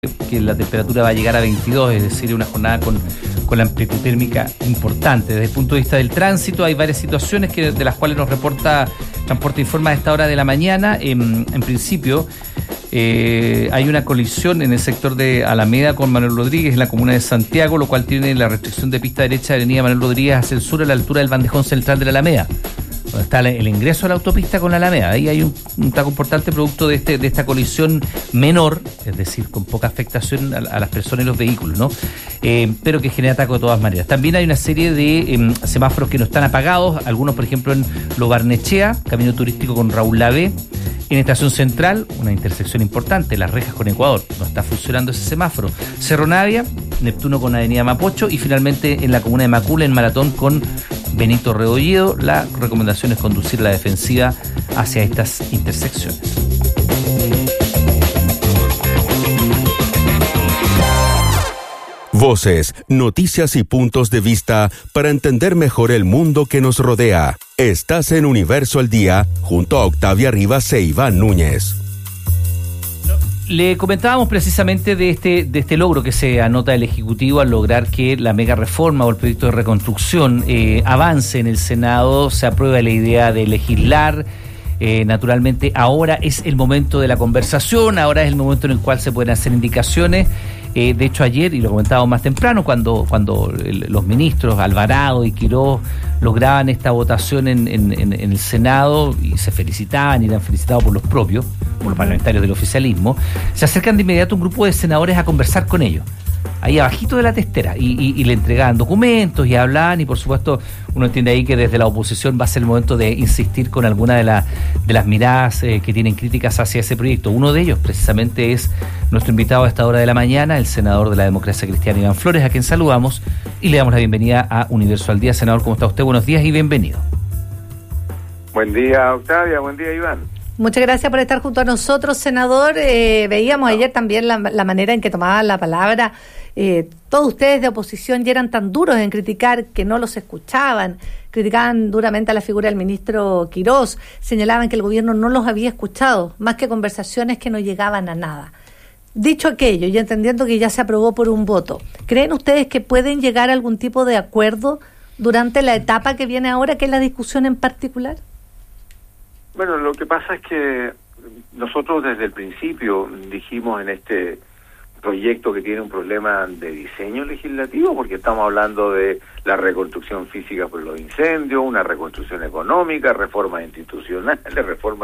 que la temperatura va a llegar a 22, es decir, una jornada con la amplitud térmica importante. Desde el punto de vista del tránsito, hay varias situaciones de las cuales nos reporta Transporte Informa a esta hora de la mañana. En principio, hay una colisión en el sector de Alameda con Manuel Rodríguez, en la comuna de Santiago, lo cual tiene la restricción de pista derecha de avenida Manuel Rodríguez hacia el sur a la altura del bandejón central de la Alameda, donde está el ingreso a la autopista con la Alameda. Ahí hay un taco importante producto de esta colisión menor, es decir, con poca afectación a las personas y los vehículos, ¿no? Pero que genera taco de todas maneras. También hay una serie de semáforos que no están apagados, algunos, por ejemplo, en Lo Barnechea, camino turístico con Raúl Lavé. En Estación Central, una intersección importante, Las Rejas con Ecuador, no está funcionando ese semáforo. Cerro Navia, Neptuno con Avenida Mapocho, y finalmente en la comuna de Macula, en Maratón con Benito Rebolledo. La recomendación es conducir la defensiva hacia estas intersecciones. Voces, noticias y puntos de vista para entender mejor el mundo que nos rodea. Estás en Universo al Día, junto a Octavia Rivas e Iván Núñez. Le comentábamos precisamente de este logro que se anota el Ejecutivo al lograr que la mega reforma o el proyecto de reconstrucción avance en el Senado. Se aprueba la idea de legislar. Naturalmente, ahora es el momento de la conversación, ahora es el momento en el cual se pueden hacer indicaciones. De hecho, ayer, y lo comentábamos más temprano, cuando los ministros Alvarado y Quirós lograban esta votación en el Senado y se felicitaban y eran felicitados por los parlamentarios del oficialismo, se acercan de inmediato un grupo de senadores a conversar con ellos, ahí abajito de la testera, y le entregaban documentos y hablaban, y por supuesto uno entiende ahí que desde la oposición va a ser el momento de insistir con alguna de las miradas que tienen críticas hacia ese proyecto. Uno de ellos precisamente es nuestro invitado a esta hora de la mañana, el senador de la Democracia Cristiana, Iván Flores, a quien saludamos y le damos la bienvenida a Universo al Día. Senador, ¿cómo está usted? Buenos días y bienvenido. Buen día, Octavia, buen día, Iván. Muchas gracias por estar junto a nosotros, senador. Veíamos ayer también la manera en que tomaban la palabra todos ustedes de oposición, y eran tan duros en criticar que no los escuchaban, criticaban duramente a la figura del ministro Quirós, señalaban que el gobierno no los había escuchado, más que conversaciones que no llegaban a nada. Dicho aquello, y entendiendo que ya se aprobó por un voto, ¿creen ustedes que pueden llegar a algún tipo de acuerdo durante la etapa que viene ahora, que es la discusión en particular? Bueno, lo que pasa es que nosotros desde el principio dijimos en este proyecto que tiene un problema de diseño legislativo, porque estamos hablando de la reconstrucción física por los incendios, una reconstrucción económica, reformas institucionales, reforma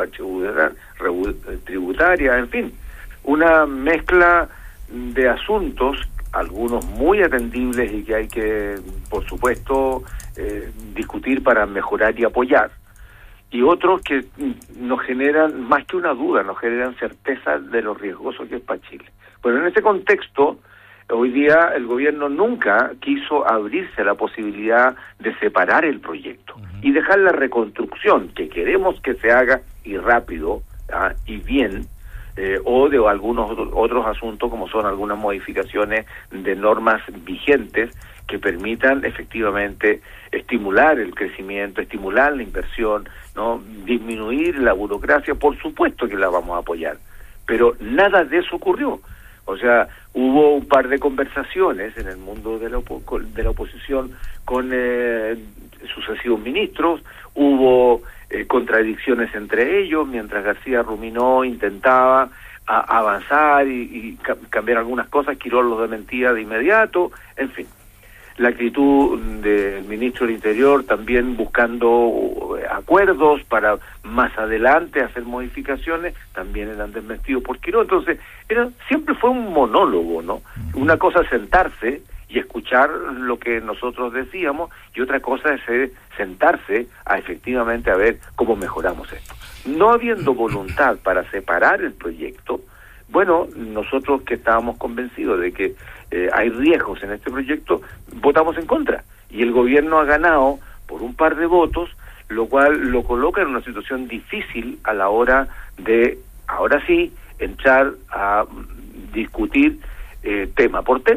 tributaria, en fin, una mezcla de asuntos, algunos muy atendibles y que hay que, por supuesto, discutir para mejorar y apoyar, y otros que nos generan, más que una duda, nos generan certeza de lo riesgoso que es para Chile. Pero en ese contexto, hoy día el gobierno nunca quiso abrirse a la posibilidad de separar el proyecto y dejar la reconstrucción, que queremos que se haga y rápido y bien, o de algunos otros asuntos, como son algunas modificaciones de normas vigentes que permitan efectivamente estimular el crecimiento, estimular la inversión, ¿no? Disminuir la burocracia. Por supuesto que la vamos a apoyar, pero nada de eso ocurrió. O sea, hubo un par de conversaciones en el mundo de la oposición con sucesivos ministros, hubo contradicciones entre ellos, mientras García Ruminó intentaba avanzar y cambiar algunas cosas, Quirós los desmentía de inmediato, en fin. La actitud del ministro del Interior también buscando acuerdos para más adelante hacer modificaciones, también eran desmentidos por Quirós. Entonces, siempre fue un monólogo, ¿no? Una cosa es sentarse y escuchar lo que nosotros decíamos, y otra cosa es sentarse a efectivamente a ver cómo mejoramos esto. No habiendo voluntad para separar el proyecto, bueno, nosotros que estábamos convencidos de que hay riesgos en este proyecto, votamos en contra. Y el gobierno ha ganado por un par de votos, lo cual lo coloca en una situación difícil a la hora de, ahora sí, entrar a discutir tema por tema.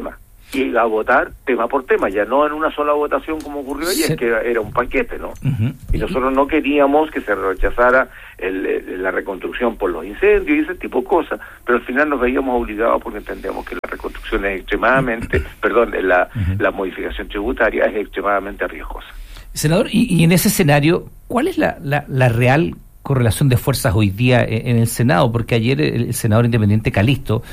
y a votar tema por tema, ya no en una sola votación como ocurrió ayer, Sí. que era un paquete, ¿no? Y nosotros no queríamos que se rechazara la reconstrucción por los incendios y ese tipo de cosas, pero al final nos veíamos obligados porque entendemos que la reconstrucción es extremadamente, la modificación tributaria es extremadamente riesgosa. Senador, y en ese escenario, ¿cuál es la real correlación de fuerzas hoy día en el Senado? Porque ayer el senador independiente Calisto,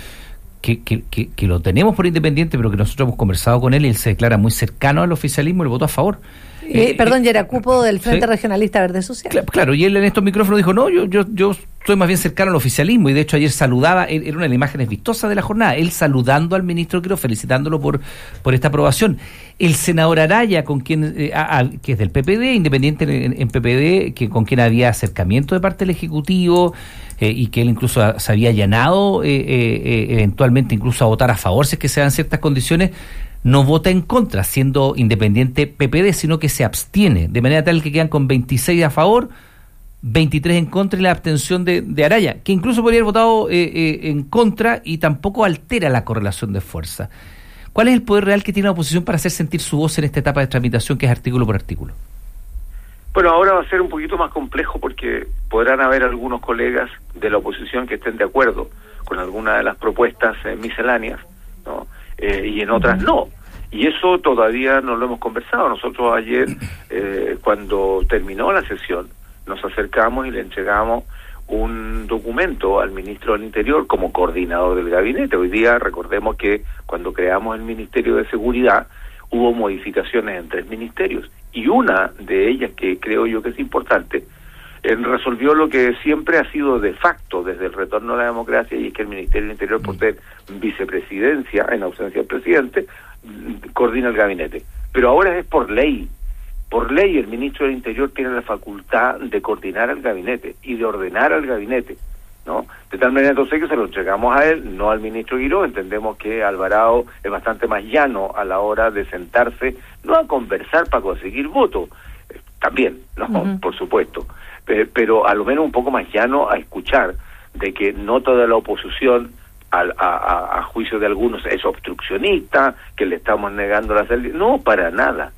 que lo tenemos por independiente, pero que nosotros hemos conversado con él y él se declara muy cercano al oficialismo, él votó a favor. Perdón, Yera Cupo del Frente ¿sí? Regionalista Verde Social. Claro, y él en estos micrófonos dijo, no, yo estoy más bien cercano al oficialismo, y de hecho ayer saludaba, era una de las imágenes vistosas de la jornada, él saludando al ministro Quirós, felicitándolo por esta aprobación. El senador Araya, con quien que es del PPD, independiente en PPD, con quien había acercamiento de parte del Ejecutivo, y que él incluso se había allanado eventualmente incluso a votar a favor si es que se dan ciertas condiciones, no vota en contra, siendo independiente PPD, sino que se abstiene, de manera tal que quedan con 26 a favor, 23 en contra y la abstención de Araya, que incluso podría haber votado en contra y tampoco altera la correlación de fuerza. ¿Cuál es el poder real que tiene la oposición para hacer sentir su voz en esta etapa de tramitación que es artículo por artículo? Bueno, ahora va a ser un poquito más complejo porque podrán haber algunos colegas de la oposición que estén de acuerdo con alguna de las propuestas misceláneas, ¿no? Y en otras no. Y eso todavía no lo hemos conversado. Nosotros ayer, cuando terminó la sesión, nos acercamos y le entregamos un documento al ministro del Interior como coordinador del gabinete. Hoy día, recordemos que cuando creamos el Ministerio de Seguridad, hubo modificaciones en 3 ministerios. Y una de ellas, que creo yo que es importante, resolvió lo que siempre ha sido de facto desde el retorno a la democracia, y es que el Ministerio del Interior, por ser vicepresidencia, en ausencia del presidente, coordina el gabinete. Pero ahora es por ley. Por ley el ministro del Interior tiene la facultad de coordinar al gabinete y de ordenar al gabinete, ¿no? De tal manera entonces que se lo entregamos a él, no al ministro Quirós. Entendemos que Alvarado es bastante más llano a la hora de sentarse, no a conversar para conseguir votos, también, ¿no? Por supuesto, pero a lo menos un poco más llano a escuchar de que no toda la oposición, a juicio de algunos, es obstruccionista, que le estamos negando la salida. No, para nada,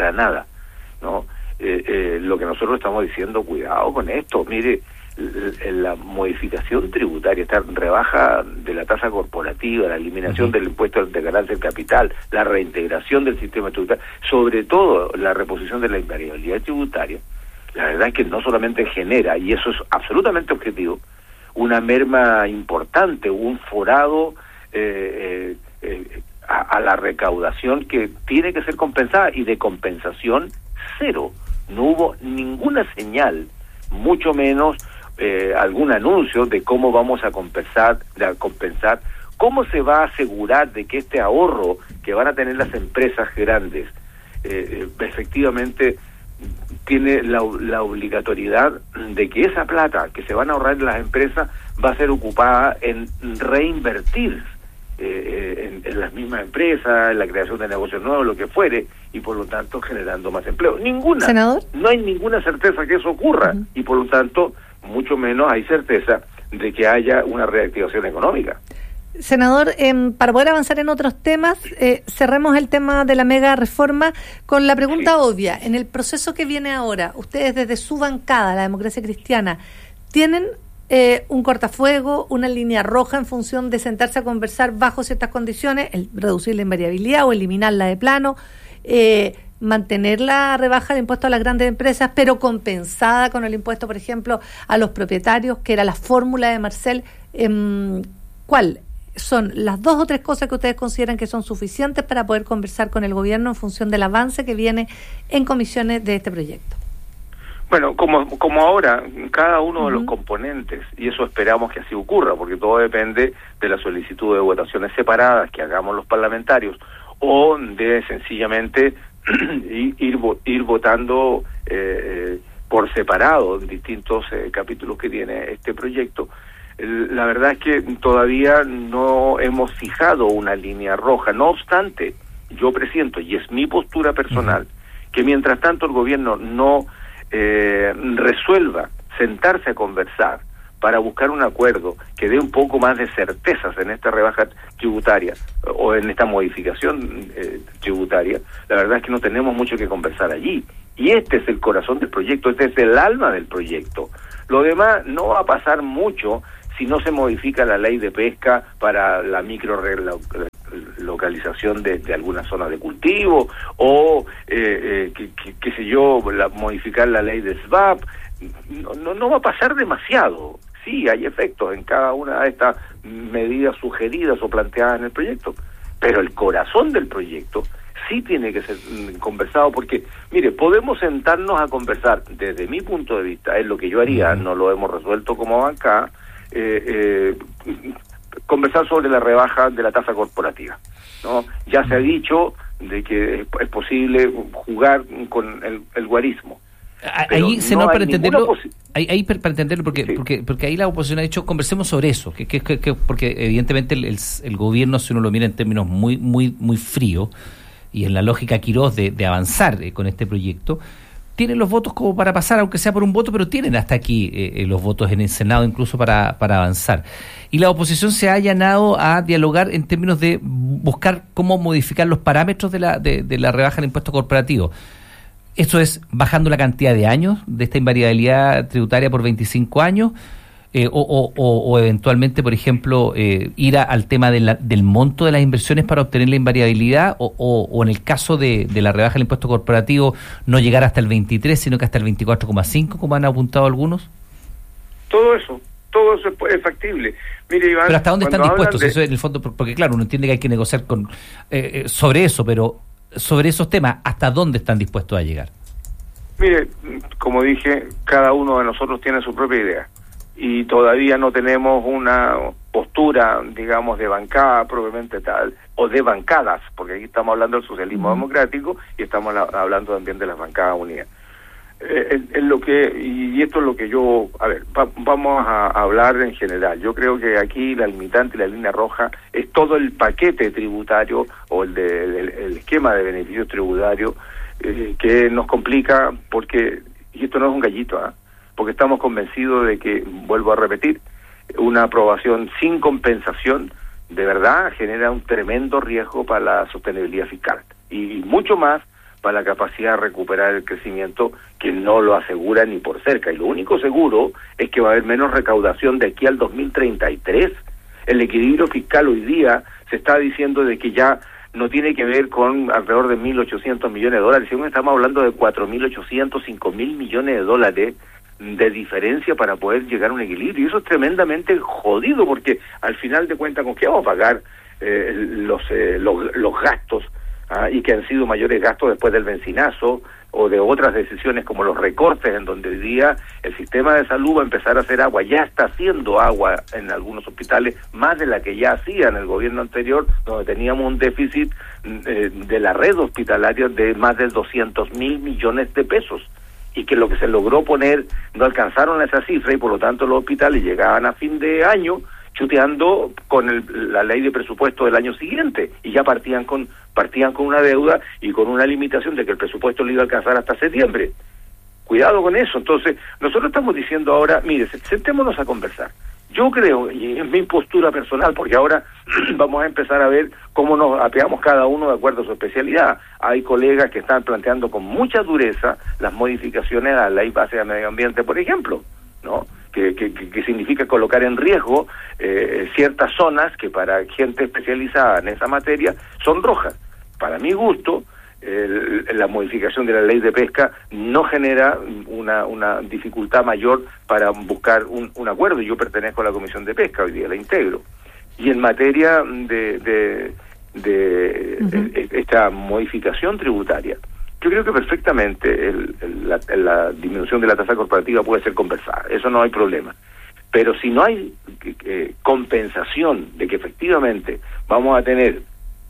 ¿no? Lo que nosotros estamos diciendo, cuidado con esto, mire, la modificación tributaria, esta rebaja de la tasa corporativa, la eliminación del impuesto de ganancia del capital, la reintegración del sistema tributario, sobre todo la reposición de la invariabilidad tributaria, la verdad es que no solamente genera, y eso es absolutamente objetivo, una merma importante, un forado a la recaudación que tiene que ser compensada, y de compensación cero. No hubo ninguna señal, mucho menos algún anuncio de cómo vamos a compensar, cómo se va a asegurar de que este ahorro que van a tener las empresas grandes efectivamente tiene la obligatoriedad de que esa plata que se van a ahorrar en las empresas va a ser ocupada en reinvertir en las mismas empresas, en la creación de negocios nuevos, lo que fuere, y por lo tanto generando más empleo. Ninguna. ¿Senador? No hay ninguna certeza que eso ocurra, y por lo tanto mucho menos hay certeza de que haya una reactivación económica. Senador, para poder avanzar en otros temas, cerremos el tema de la mega reforma con la pregunta obvia. En el proceso que viene ahora, ustedes desde su bancada, la Democracia Cristiana, ¿tienen un cortafuego, una línea roja en función de sentarse a conversar bajo ciertas condiciones, el reducir la invariabilidad o eliminarla de plano, mantener la rebaja del impuesto a las grandes empresas, pero compensada con el impuesto, por ejemplo, a los propietarios, que era la fórmula de Marcel? ¿Cuál son las 2 o 3 cosas que ustedes consideran que son suficientes para poder conversar con el gobierno en función del avance que viene en comisiones de este proyecto? Bueno, como ahora, cada uno de los componentes, y eso esperamos que así ocurra, porque todo depende de la solicitud de votaciones separadas que hagamos los parlamentarios, o de sencillamente ir votando por separado distintos capítulos que tiene este proyecto. La verdad es que todavía no hemos fijado una línea roja. No obstante, yo presiento, y es mi postura personal, que mientras tanto el gobierno no resuelva sentarse a conversar para buscar un acuerdo que dé un poco más de certezas en esta rebaja tributaria o en esta modificación tributaria, la verdad es que no tenemos mucho que conversar allí. Y este es el corazón del proyecto, este es el alma del proyecto. Lo demás no va a pasar mucho si no se modifica la ley de pesca para la localización de algunas zonas de cultivo o qué sé yo, modificar la ley de SVAP. No va a pasar demasiado. Sí, hay efectos en cada una de estas medidas sugeridas o planteadas en el proyecto, pero el corazón del proyecto sí tiene que ser conversado, porque, mire, podemos sentarnos a conversar, desde mi punto de vista, es lo que yo haría, no lo hemos resuelto como bancada, conversar sobre la rebaja de la tasa corporativa, ¿no? Ya se ha dicho de que es posible jugar con el guarismo. Ahí, senador, no para entenderlo, para entenderlo, porque ahí la oposición ha dicho conversemos sobre eso, porque evidentemente el gobierno, si uno lo mira en términos muy fríos y en la lógica Quirós de avanzar con este proyecto, tienen los votos como para pasar, aunque sea por un voto, pero tienen hasta aquí los votos en el Senado incluso para avanzar. Y la oposición se ha allanado a dialogar en términos de buscar cómo modificar los parámetros de la rebaja del impuesto corporativo. Esto es bajando la cantidad de años de esta invariabilidad tributaria por 25 años, o eventualmente, por ejemplo, ir al tema del monto de las inversiones para obtener la invariabilidad, o en el caso de la rebaja del impuesto corporativo, no llegar hasta el 23, sino que hasta el 24,5, como han apuntado algunos. Todo eso es factible. Mire, Iván, pero ¿hasta dónde están dispuestos? Eso en el fondo, porque claro, uno entiende que hay que negociar sobre eso, pero sobre esos temas, ¿hasta dónde están dispuestos a llegar? Mire, como dije, cada uno de nosotros tiene su propia idea y todavía no tenemos una postura, digamos, de bancada propiamente tal, o de bancadas, porque aquí estamos hablando del socialismo democrático y estamos hablando también de las bancadas unidas. Y esto es lo que yo, vamos a hablar en general. Yo creo que aquí la limitante y la línea roja es todo el paquete tributario o el esquema de beneficios tributarios que nos complica, porque, y esto no es un gallito, porque estamos convencidos de que, vuelvo a repetir, una aprobación sin compensación de verdad genera un tremendo riesgo para la sostenibilidad fiscal y mucho más para la capacidad de recuperar el crecimiento, que no lo asegura ni por cerca. Y lo único seguro es que va a haber menos recaudación de aquí al 2033. El equilibrio fiscal hoy día se está diciendo de que ya no tiene que ver con alrededor de 1.800 millones de dólares, sino que estamos hablando de 4.800, 5.000 millones de dólares de diferencia para poder llegar a un equilibrio. Y eso es tremendamente jodido, porque al final de cuentas, ¿con qué vamos a pagar los gastos? Y que han sido mayores gastos después del bencinazo o de otras decisiones como los recortes, en donde hoy día el sistema de salud va a empezar a hacer agua, ya está haciendo agua en algunos hospitales, más de la que ya hacía en el gobierno anterior, donde teníamos un déficit de la red hospitalaria de más de 200.000 millones de pesos, y que lo que se logró poner no alcanzaron esa cifra, y por lo tanto los hospitales llegaban a fin de año chuteando con la ley de presupuesto del año siguiente, y ya partían con una deuda y con una limitación de que el presupuesto lo iba a alcanzar hasta septiembre. Cuidado con eso. Entonces, nosotros estamos diciendo ahora, mire, sentémonos a conversar. Yo creo, y es mi postura personal, porque ahora vamos a empezar a ver cómo nos apeamos cada uno de acuerdo a su especialidad. Hay colegas que están planteando con mucha dureza las modificaciones a la ley base de medio ambiente, por ejemplo, ¿no? Que significa colocar en riesgo ciertas zonas que para gente especializada en esa materia son rojas. Para mi gusto, la modificación de la ley de pesca no genera una dificultad mayor para buscar un acuerdo. Yo pertenezco a la Comisión de Pesca, hoy día la integro. Y en materia de esta modificación tributaria, yo creo que perfectamente la disminución de la tasa corporativa puede ser conversada, eso no hay problema. Pero si no hay compensación de que efectivamente vamos a tener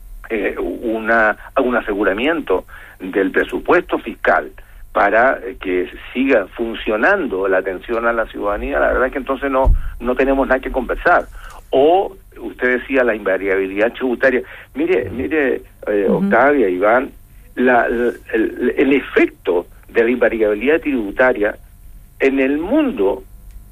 un aseguramiento del presupuesto fiscal para que siga funcionando la atención a la ciudadanía, la verdad es que entonces no tenemos nada que conversar. O usted decía la invariabilidad tributaria. Mire, Octavia, Iván, el efecto de la invariabilidad tributaria en el mundo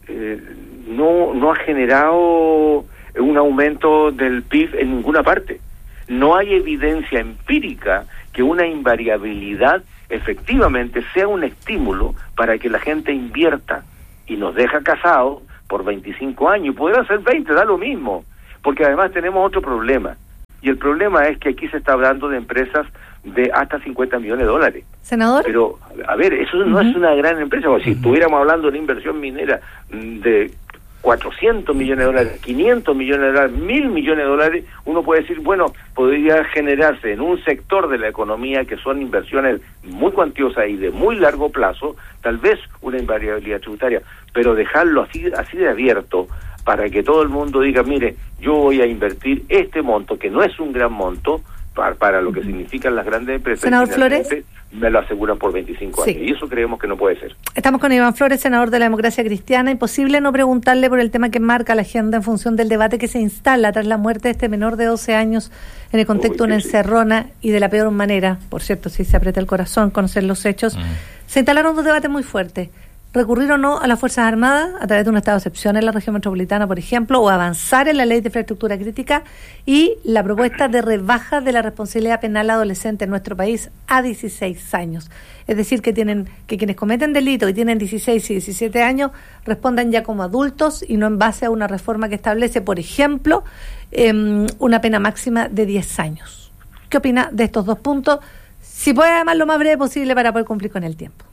no ha generado un aumento del PIB en ninguna parte. No hay evidencia empírica que una invariabilidad efectivamente sea un estímulo para que la gente invierta, y nos deja casados por 25 años, y podrá ser 20, da lo mismo, porque además tenemos otro problema, y el problema es que aquí se está hablando de empresas de hasta 50 millones de dólares. ¿Senador? Pero, a ver, eso no es una gran empresa, o si estuviéramos hablando de una inversión minera de 400 millones de dólares, 500 millones de dólares, 1.000 millones de dólares, uno puede decir, bueno, podría generarse en un sector de la economía que son inversiones muy cuantiosas y de muy largo plazo, tal vez una invariabilidad tributaria, pero dejarlo así de abierto para que todo el mundo diga, mire, yo voy a invertir este monto, que no es un gran monto, para lo que significan las grandes empresas. Senador Flores, me lo aseguran por 25 años, y eso creemos que no puede ser. Estamos con Iván Flores, senador de la Democracia Cristiana. Imposible no preguntarle por el tema que marca la agenda en función del debate que se instala tras la muerte de este menor de 12 años en el contexto de una encerrona, y de la peor manera, por cierto, si se aprieta el corazón conocer los hechos. Se instalaron dos debates muy fuertes: recurrir o no a las Fuerzas Armadas a través de un estado de excepción en la región metropolitana, por ejemplo, o avanzar en la ley de infraestructura crítica, y la propuesta de rebaja de la responsabilidad penal adolescente en nuestro país a 16 años. Es decir, que quienes cometen delitos y tienen 16 y 17 años respondan ya como adultos y no en base a una reforma que establece, por ejemplo, una pena máxima de 10 años. ¿Qué opina de estos dos puntos? Si puede, además, lo más breve posible para poder cumplir con el tiempo.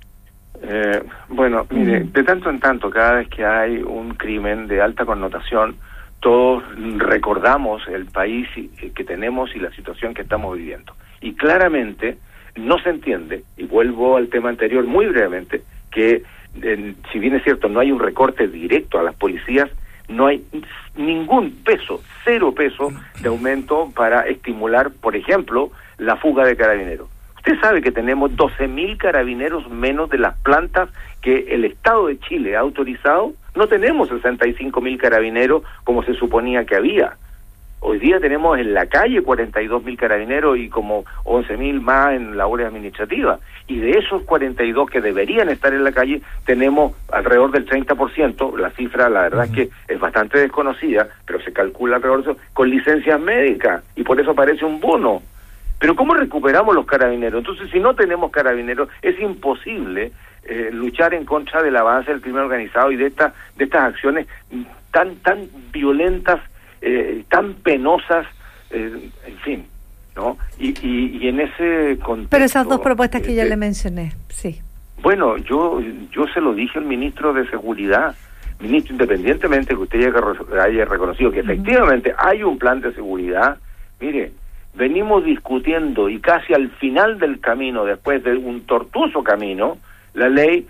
Bueno, mire, de tanto en tanto, cada vez que hay un crimen de alta connotación, todos recordamos el país que tenemos y la situación que estamos viviendo. Y claramente no se entiende, y vuelvo al tema anterior muy brevemente, que si bien es cierto, no hay un recorte directo a las policías, no hay ningún peso, 0 peso de aumento para estimular, por ejemplo, la fuga de carabineros. Usted sabe que tenemos 12.000 carabineros menos de las plantas que el Estado de Chile ha autorizado. No tenemos 65.000 carabineros como se suponía que había. Hoy día tenemos en la calle 42.000 carabineros y como 11.000 más en labores administrativas. Y de esos 42 que deberían estar en la calle, tenemos alrededor del 30%. La cifra, la verdad es que es bastante desconocida, pero se calcula alrededor de eso, con licencias médicas, y por eso aparece un bono. Pero ¿cómo recuperamos los carabineros? Entonces, si no tenemos carabineros, es imposible luchar en contra del avance del crimen organizado y de estas acciones tan violentas, tan penosas, en fin, ¿no? Y en ese contexto... Pero esas dos propuestas que ya le mencioné, sí. Bueno, yo se lo dije al ministro de Seguridad, ministro, independientemente que usted haya reconocido que efectivamente hay un plan de seguridad. Mire, venimos discutiendo y casi al final del camino, después de un tortuoso camino, la ley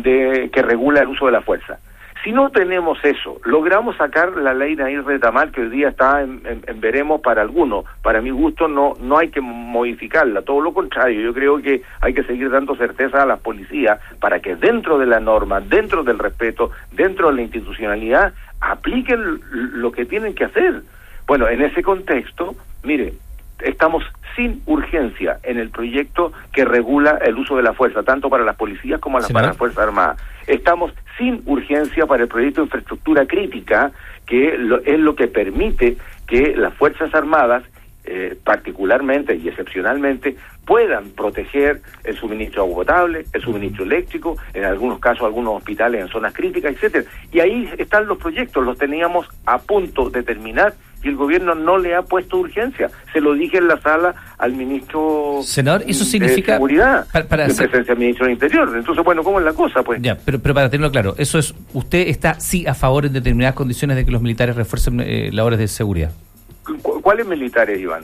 que regula el uso de la fuerza. Si no tenemos eso, logramos sacar la ley Nair Retamal, que hoy día está en veremos para algunos. Para mi gusto no hay que modificarla, todo lo contrario. Yo creo que hay que seguir dando certeza a las policías para que dentro de la norma, dentro del respeto, dentro de la institucionalidad, apliquen lo que tienen que hacer. Bueno, en ese contexto, mire, estamos sin urgencia en el proyecto que regula el uso de la fuerza, tanto para las policías como para las Fuerzas Armadas. Estamos sin urgencia para el proyecto de infraestructura crítica, que es lo que permite que las Fuerzas Armadas, particularmente y excepcionalmente, puedan proteger el suministro de agua potable, el suministro eléctrico, en algunos casos algunos hospitales en zonas críticas, etcétera. Y ahí están los proyectos, los teníamos a punto de terminar y el gobierno no le ha puesto urgencia. Se lo dije en la sala al ministro, senador, eso significa de Seguridad, para en presencia del ministro del Interior. Entonces, bueno, ¿cómo es la cosa? Pues ya, pero para tenerlo claro, eso es, usted está sí a favor en determinadas condiciones de que los militares refuercen labores de seguridad. ¿Cuáles militares, Iván?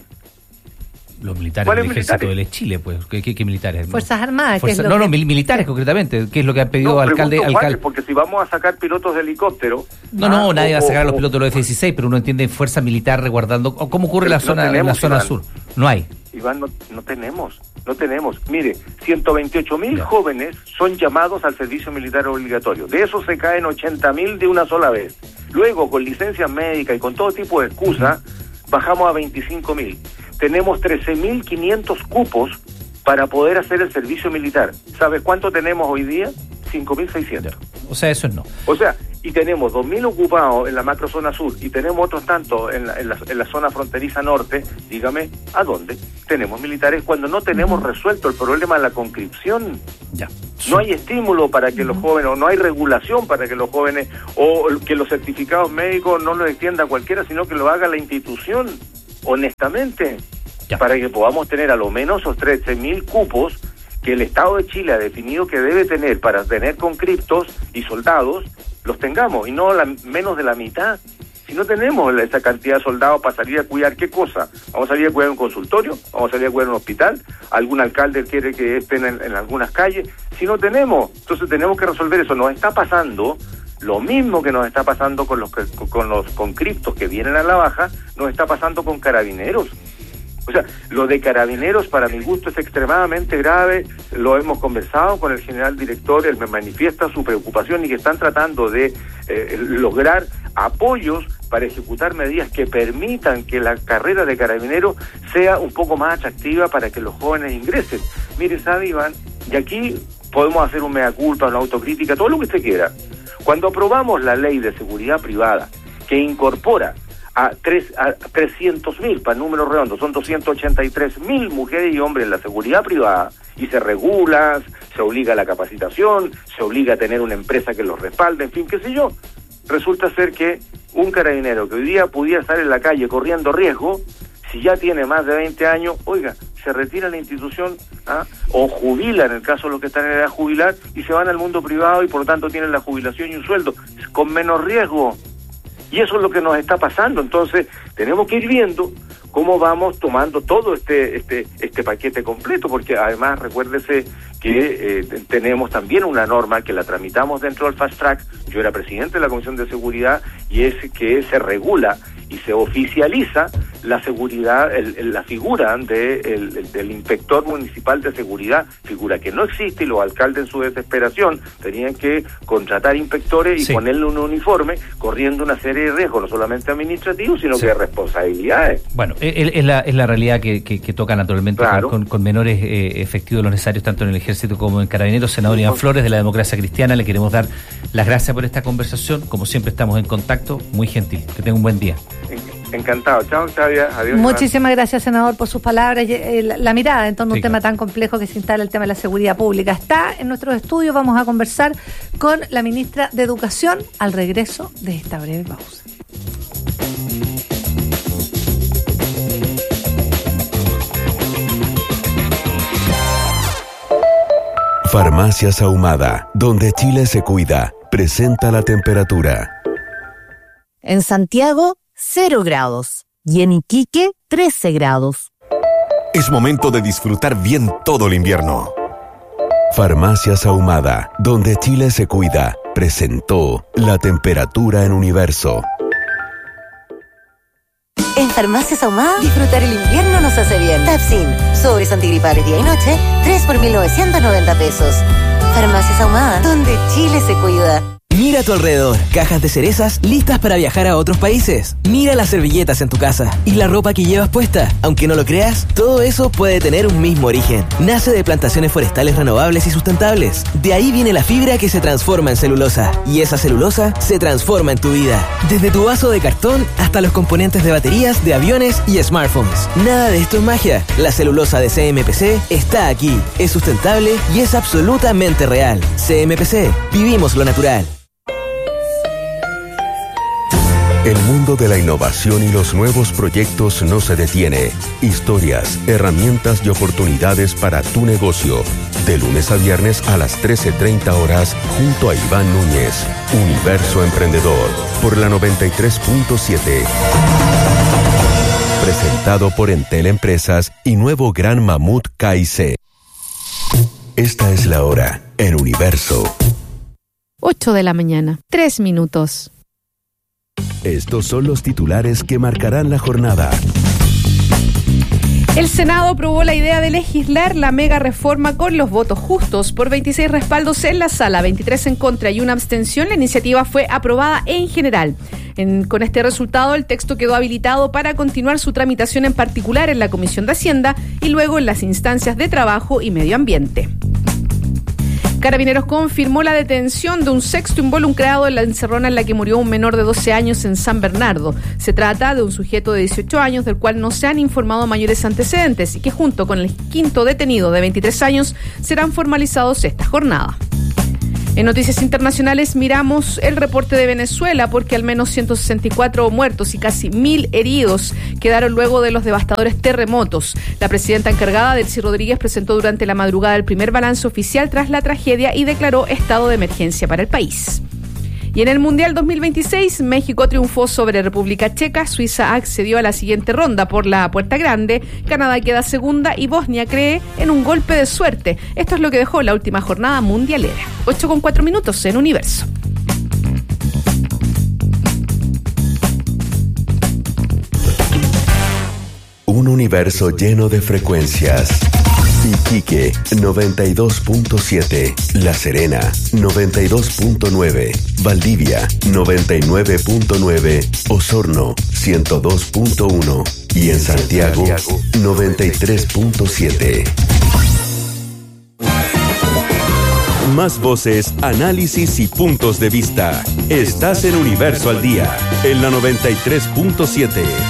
Los militares del Ejército de Chile, pues. ¿Qué militares? Fuerzas Armadas. Militares concretamente, que es lo que ha pedido alcalde. Porque si vamos a sacar pilotos de helicóptero... nadie va a sacar a los pilotos de los F-16, pero uno entiende fuerza militar resguardando... ¿Cómo ocurre en la zona sur? No hay. Iván, no tenemos. Mire, 128.000 jóvenes son llamados al servicio militar obligatorio. De esos se caen 80.000 de una sola vez. Luego, con licencias médicas y con todo tipo de excusas, bajamos a 25.000. Tenemos 13.500 cupos para poder hacer el servicio militar. ¿Sabes cuánto tenemos hoy día? 5.600. O sea, eso es no. O sea, y tenemos 2.000 ocupados en la macrozona sur y tenemos otros tantos en la zona fronteriza norte, dígame, ¿a dónde tenemos militares cuando no tenemos resuelto el problema de la conscripción? Ya. No hay estímulo para que los jóvenes, o no hay regulación para que los jóvenes, o que los certificados médicos no los extienda cualquiera, sino que lo haga la institución, honestamente, para que podamos tener a lo menos esos 13.000 cupos que el Estado de Chile ha definido que debe tener para tener conscriptos y soldados, los tengamos, y no menos de la mitad. Si no tenemos esa cantidad de soldados para salir a cuidar, ¿qué cosa? ¿Vamos a salir a cuidar un consultorio? ¿Vamos a salir a cuidar un hospital? ¿Algún alcalde quiere que estén en algunas calles? Si no tenemos, entonces tenemos que resolver eso. Nos está pasando lo mismo que nos está pasando con los conscriptos que vienen a la baja, nos está pasando con carabineros. O sea, lo de carabineros para mi gusto es extremadamente grave, lo hemos conversado con el general director, él me manifiesta su preocupación y que están tratando de lograr apoyos para ejecutar medidas que permitan que la carrera de carabinero sea un poco más atractiva para que los jóvenes ingresen. Mire, ¿sabe, Iván? Y aquí podemos hacer un mea culpa, una autocrítica, todo lo que usted quiera. Cuando aprobamos la ley de seguridad privada, que incorpora a 300.000, para números redondos, son 283.000 mujeres y hombres en la seguridad privada, y se regula, se obliga a la capacitación, se obliga a tener una empresa que los respalde, en fin, qué sé yo. Resulta ser que un carabinero que hoy día pudiera estar en la calle corriendo riesgo, si ya tiene más de 20 años, oiga, se retira la institución, o jubila, en el caso de los que están en edad jubilar, y se van al mundo privado y por lo tanto tienen la jubilación y un sueldo, con menos riesgo. Y eso es lo que nos está pasando. Entonces tenemos que ir viendo cómo vamos tomando todo este paquete completo, porque además recuérdese que tenemos también una norma que la tramitamos dentro del Fast Track. Yo era presidente de la Comisión de Seguridad, y es que se regula y se oficializa la seguridad, la figura del inspector municipal de seguridad, figura que no existe, y los alcaldes en su desesperación tenían que contratar inspectores y ponerle un uniforme, corriendo una serie de riesgos, no solamente administrativos, sino que de responsabilidades. Bueno, es la realidad que toca naturalmente, claro, con menores efectivos los necesarios, tanto en el Ejército como en Carabineros. Senador Iván Flores, de la Democracia Cristiana, le queremos dar las gracias por esta conversación. Como siempre, estamos en contacto, muy gentil. Que tenga un buen día. Encantado. Chao, Octavia. Adiós. Muchísimas gracias, senador, por sus palabras y la mirada en torno a un tema tan complejo que se instala el tema de la seguridad pública. Está en nuestros estudios. Vamos a conversar con la ministra de Educación al regreso de esta breve pausa. Farmacias Ahumada, donde Chile se cuida, presenta la temperatura. En Santiago, 0 grados. Y en Iquique, 13 grados. Es momento de disfrutar bien todo el invierno. Farmacias Ahumada, donde Chile se cuida, presentó la temperatura en Universo. En Farmacias Ahumada, disfrutar el invierno nos hace bien. Tapsin, sobres antigripales día y noche, 3 por 1.990 pesos. Farmacias Ahumada, donde Chile se cuida. Mira a tu alrededor, cajas de cerezas listas para viajar a otros países. Mira las servilletas en tu casa y la ropa que llevas puesta. Aunque no lo creas, todo eso puede tener un mismo origen. Nace de plantaciones forestales renovables y sustentables. De ahí viene la fibra que se transforma en celulosa. Y esa celulosa se transforma en tu vida. Desde tu vaso de cartón hasta los componentes de baterías, de aviones y smartphones. Nada de esto es magia. La celulosa de CMPC está aquí. Es sustentable y es absolutamente real. CMPC, vivimos lo natural. El mundo de la innovación y los nuevos proyectos no se detiene. Historias, herramientas y oportunidades para tu negocio. De lunes a viernes a las 13:30 horas, junto a Iván Núñez. Universo Emprendedor, por la 93.7. Presentado por Entel Empresas y nuevo Gran Mamut KIC. Esta es la hora en Universo. 8 de la mañana, 3 minutos. Estos son los titulares que marcarán la jornada. El Senado aprobó la idea de legislar la mega reforma con los votos justos. Por 26 respaldos en la sala, 23 en contra y una abstención, la iniciativa fue aprobada en general. Con este resultado, el texto quedó habilitado para continuar su tramitación, en particular en la Comisión de Hacienda y luego en las instancias de Trabajo y Medio Ambiente. Carabineros confirmó la detención de un sexto involucrado en la encerrona en la que murió un menor de 12 años en San Bernardo. Se trata de un sujeto de 18 años del cual no se han informado mayores antecedentes y que junto con el quinto detenido de 23 años serán formalizados esta jornada. En noticias internacionales miramos el reporte de Venezuela porque al menos 164 muertos y casi 1.000 heridos quedaron luego de los devastadores terremotos. La presidenta encargada, Delcy Rodríguez, presentó durante la madrugada el primer balance oficial tras la tragedia y declaró estado de emergencia para el país. Y en el Mundial 2026, México triunfó sobre República Checa, Suiza accedió a la siguiente ronda por la puerta grande, Canadá queda segunda y Bosnia cree en un golpe de suerte. Esto es lo que dejó la última jornada mundialera. 8:04 en Universo. Un universo lleno de frecuencias. Iquique 92.7, La Serena 92.9, Valdivia 99.9, Osorno 102.1 y en Santiago 93.7. Más voces, análisis y puntos de vista. Estás en Universo al Día, en la 93.7.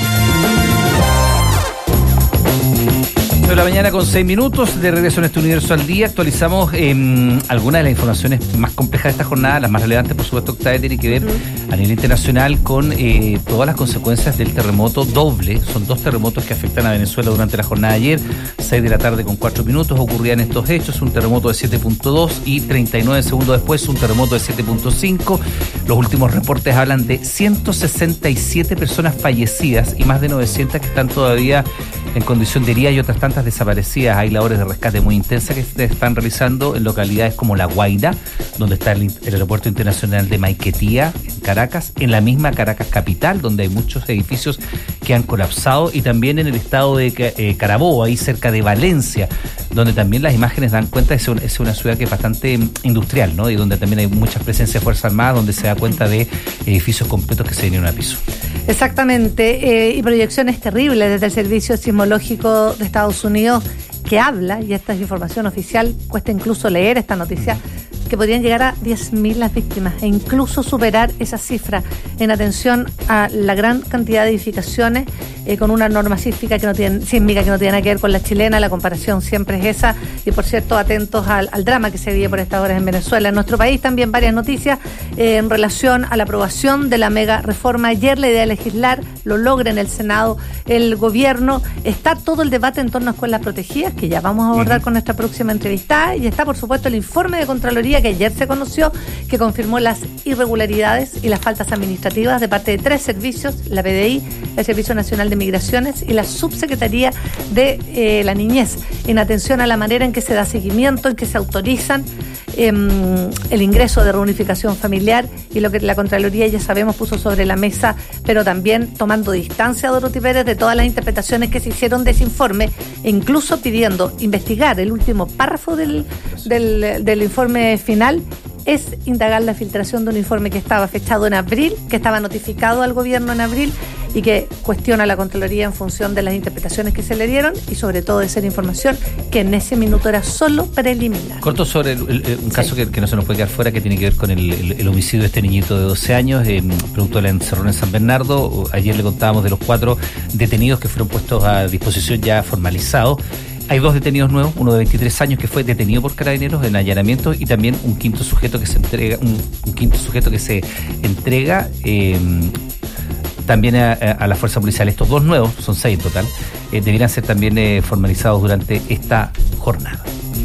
De la mañana con 6 minutos, de regreso en este Universo al Día. Actualizamos algunas de las informaciones más complejas de esta jornada, las más relevantes, por supuesto, Octavia, tiene que ver a nivel internacional con todas las consecuencias del terremoto doble. Son 2 terremotos que afectan a Venezuela durante la jornada de ayer, 6 de la tarde con 4 minutos ocurrían estos hechos, un terremoto de 7.2 y 39 segundos después un terremoto de 7.5. Los últimos reportes hablan de 167 personas fallecidas y más de 900 que están todavía en condición de herida y otras tantas desaparecidas. Hay labores de rescate muy intensas que se están realizando en localidades como La Guaira, donde está el aeropuerto internacional de Maiquetía, en Caracas, en la misma Caracas capital, donde hay muchos edificios que han colapsado, y también en el estado de Carabobo, ahí cerca de Valencia, donde también las imágenes dan cuenta de que es una ciudad que es bastante industrial, ¿no? Y donde también hay mucha presencia de Fuerzas Armadas, donde se da cuenta de edificios completos que se vinieron a piso. Exactamente, y proyecciones terribles desde el Servicio Sismológico de Estados Unidos, que habla, y esta es información oficial, cuesta incluso leer esta noticia, que podrían llegar a 10.000 las víctimas e incluso superar esa cifra en atención a la gran cantidad de edificaciones con una norma sísmica que no tiene nada que ver con la chilena. La comparación siempre es esa, y por cierto, atentos al drama que se vive por estas horas en Venezuela. En nuestro país también varias noticias en relación a la aprobación de la mega reforma. Ayer la idea de legislar lo logra en el Senado el gobierno. Está todo el debate en torno a escuelas protegidas, que ya vamos a abordar con nuestra próxima entrevistada, y está por supuesto el informe de Contraloría que ayer se conoció, que confirmó las irregularidades y las faltas administrativas de parte de 3 servicios: la PDI, el Servicio Nacional de Migraciones y la Subsecretaría de la Niñez, en atención a la manera en que se da seguimiento, en que se autorizan el ingreso de reunificación familiar, y lo que la Contraloría, ya sabemos, puso sobre la mesa, pero también tomando distancia, Dorothy Pérez, de todas las interpretaciones que se hicieron de ese informe, e incluso pidiendo investigar el último párrafo del informe final, es indagar la filtración de un informe que estaba fechado en abril, que estaba notificado al gobierno en abril, y que cuestiona a la Contraloría en función de las interpretaciones que se le dieron, y sobre todo de ser información que en ese minuto era solo preliminar. Corto sobre un caso que no se nos puede quedar fuera, que tiene que ver con el homicidio de este niñito de 12 años, producto de la encerrona en San Bernardo. Ayer le contábamos de los 4 detenidos que fueron puestos a disposición ya formalizados. Hay 2 detenidos nuevos, uno de 23 años que fue detenido por Carabineros en allanamiento, y también un quinto sujeto que se entrega, también a la fuerza policial. Estos 2 nuevos, son 6 en total, deberán ser también formalizados durante esta jornada.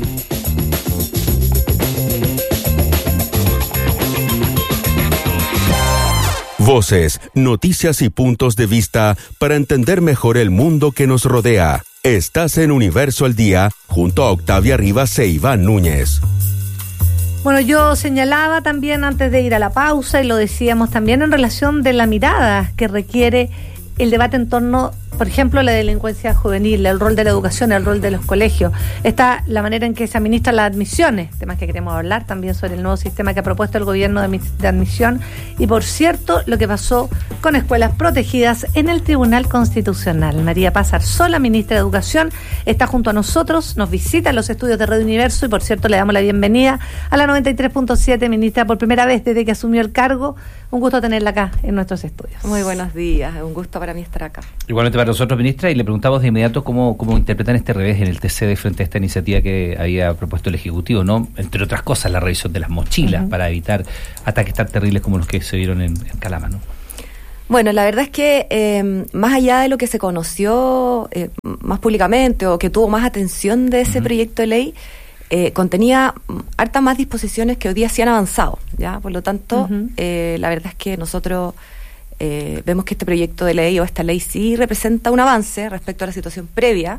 Voces, noticias y puntos de vista para entender mejor el mundo que nos rodea. Estás en Universo al Día, junto a Octavia Rivas e Iván Núñez. Bueno, yo señalaba también antes de ir a la pausa, y lo decíamos también en relación de la mirada que requiere el debate en torno por ejemplo, la delincuencia juvenil, el rol de la educación, el rol de los colegios. Está la manera en que se administran las admisiones, temas que queremos hablar también sobre el nuevo sistema que ha propuesto el gobierno de admisión. Y, por cierto, lo que pasó con escuelas protegidas en el Tribunal Constitucional. María Paz Arzola, ministra de Educación, está junto a nosotros, nos visita en los estudios de Radio Universo y, por cierto, le damos la bienvenida a la 93.7, ministra, por primera vez desde que asumió el cargo. Un gusto tenerla acá en nuestros estudios. Muy buenos días, es un gusto para mí estar acá. Igualmente para nosotros, ministra, y le preguntamos de inmediato cómo interpretan este revés en el TC frente a esta iniciativa que había propuesto el Ejecutivo, ¿no? Entre otras cosas, la revisión de las mochilas para evitar ataques tan terribles como los que se vieron en Calama, ¿no? Bueno, la verdad es que más allá de lo que se conoció más públicamente o que tuvo más atención de ese proyecto de ley, contenía hartas más disposiciones que hoy día se han avanzado, ¿ya? Por lo tanto, la verdad es que nosotros vemos que este proyecto de ley o esta ley sí representa un avance respecto a la situación previa,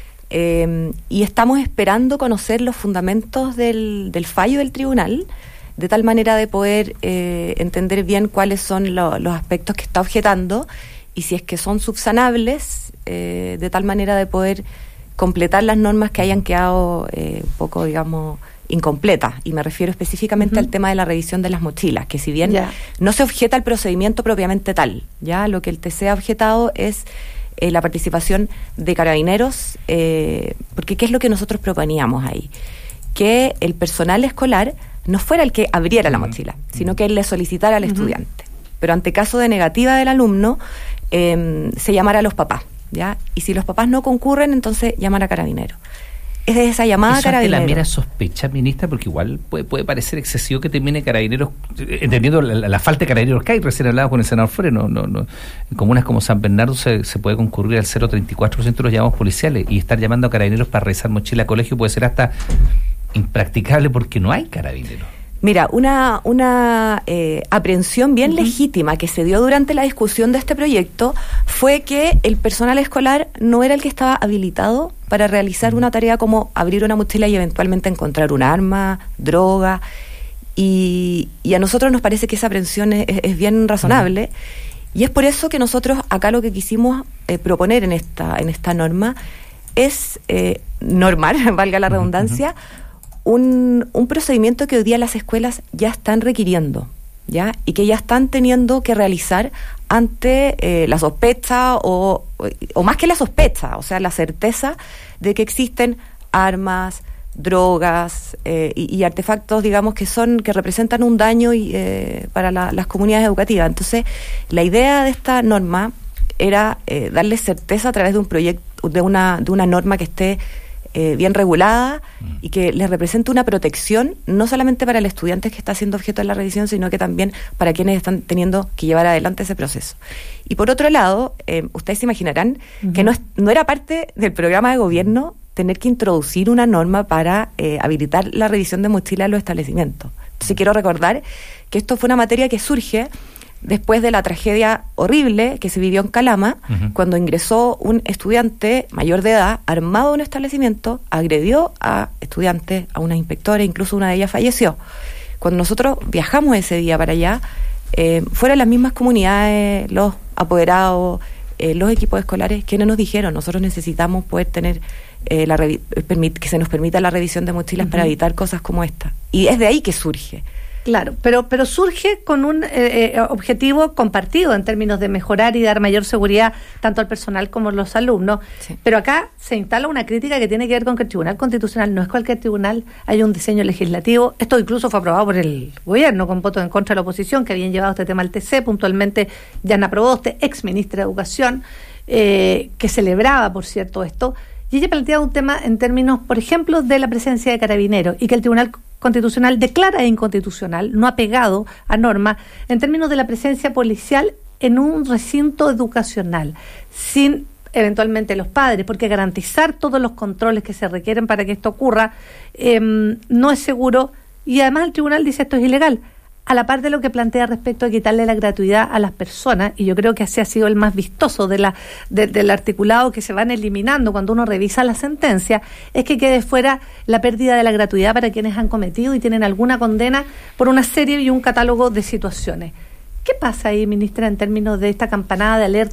y estamos esperando conocer los fundamentos del fallo del tribunal, de tal manera de poder entender bien cuáles son los aspectos que está objetando y si es que son subsanables, de tal manera de poder completar las normas que hayan quedado un poco, digamos, incompletas. Y me refiero específicamente al tema de la revisión de las mochilas, que si bien no se objeta el procedimiento propiamente tal, ya lo que el TC ha objetado es la participación de carabineros, porque ¿qué es lo que nosotros proponíamos ahí? Que el personal escolar no fuera el que abriera la mochila, sino que él le solicitara al estudiante. Pero ante caso de negativa del alumno, se llamara a los papás, ¿ya? Y si los papás no concurren, entonces llamar a carabineros. Es de esa llamada a carabineros. ¿La mera sospecha, ministra? Porque igual puede parecer excesivo que termine carabineros, entendiendo la falta de carabineros que hay. Recién hablaba con el senador Flores, no. En comunas como San Bernardo se puede concurrir al 0,34% de los llamados policiales, y estar llamando a carabineros para revisar mochila a colegio puede ser hasta impracticable porque no hay carabineros. Mira, una aprehensión bien legítima que se dio durante la discusión de este proyecto fue que el personal escolar no era el que estaba habilitado para realizar una tarea como abrir una mochila y eventualmente encontrar un arma, droga, y a nosotros nos parece que esa aprehensión es bien razonable, y es por eso que nosotros acá lo que quisimos proponer en esta norma es normar, valga la redundancia, un procedimiento que hoy día las escuelas ya están requiriendo, ¿ya? Y que ya están teniendo que realizar ante la sospecha o más que la sospecha, o sea, la certeza de que existen armas, drogas y artefactos, digamos, que representan un daño para las comunidades educativas. Entonces, la idea de esta norma era darle certeza a través de un proyecto, de una norma que esté bien regulada y que les represente una protección no solamente para el estudiante que está siendo objeto de la revisión, sino que también para quienes están teniendo que llevar adelante ese proceso. Y por otro lado, ustedes se imaginarán que no era parte del programa de gobierno tener que introducir una norma para habilitar la revisión de mochilas en los establecimientos. Entonces quiero recordar que esto fue una materia que surge después de la tragedia horrible que se vivió en Calama, cuando ingresó un estudiante mayor de edad, armado en un establecimiento, agredió a estudiantes, a una inspectora, incluso una de ellas falleció. Cuando nosotros viajamos ese día para allá, fueron las mismas comunidades, los apoderados, los equipos escolares, quienes nos dijeron, nosotros necesitamos poder tener que se nos permita la revisión de mochilas para evitar cosas como esta. Y es de ahí que surge. Claro, pero surge con un objetivo compartido en términos de mejorar y dar mayor seguridad tanto al personal como a los alumnos. Sí. Pero acá se instala una crítica que tiene que ver con que el Tribunal Constitucional no es cualquier tribunal, hay un diseño legislativo. Esto incluso fue aprobado por el gobierno con votos en contra de la oposición, que habían llevado este tema al TC, puntualmente Yana Proboste, ex ministra de Educación, que celebraba, por cierto, esto. Y ella planteaba un tema en términos, por ejemplo, de la presencia de carabineros y que el Tribunal Constitucional declara inconstitucional, no apegado a norma, en términos de la presencia policial en un recinto educacional, sin eventualmente los padres, porque garantizar todos los controles que se requieren para que esto ocurra no es seguro, y además el tribunal dice esto es ilegal, a la par de lo que plantea respecto a quitarle la gratuidad a las personas, y yo creo que así ha sido el más vistoso del articulado que se van eliminando cuando uno revisa la sentencia, es que quede fuera la pérdida de la gratuidad para quienes han cometido y tienen alguna condena por una serie y un catálogo de situaciones. ¿Qué pasa ahí, ministra, en términos de esta campanada de alerta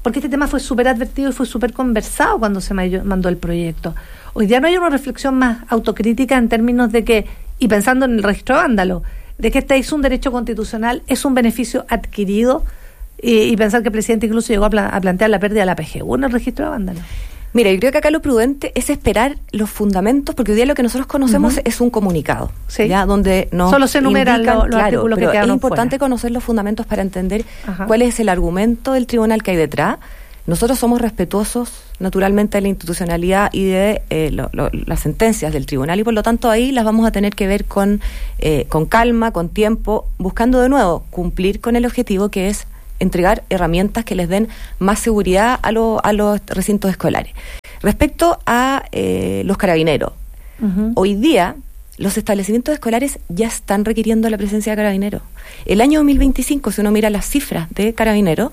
porque este tema fue súper advertido y fue súper conversado cuando se mandó el proyecto. Hoy día no hay una reflexión más autocrítica en términos de que, y pensando en el registro de vándalo, de que este es un derecho constitucional, es un beneficio adquirido, y pensar que el presidente incluso llegó a plantear la pérdida de la PGU en el registro de vándalo. Mira, yo creo que acá lo prudente es esperar los fundamentos, porque hoy día lo que nosotros conocemos es un comunicado, sí, ¿ya? Donde nos solo se enumeran los artículos que quedaron es importante fuera. conocer los fundamentos para entender cuál es el argumento del tribunal que hay detrás. Nosotros somos respetuosos, naturalmente, de la institucionalidad y de las sentencias del tribunal, y por lo tanto ahí las vamos a tener que ver con calma, con tiempo, buscando de nuevo cumplir con el objetivo que es entregar herramientas que les den más seguridad a los recintos escolares. Respecto a los carabineros, hoy día los establecimientos escolares ya están requiriendo la presencia de carabineros. El año 2025, si uno mira las cifras de carabineros,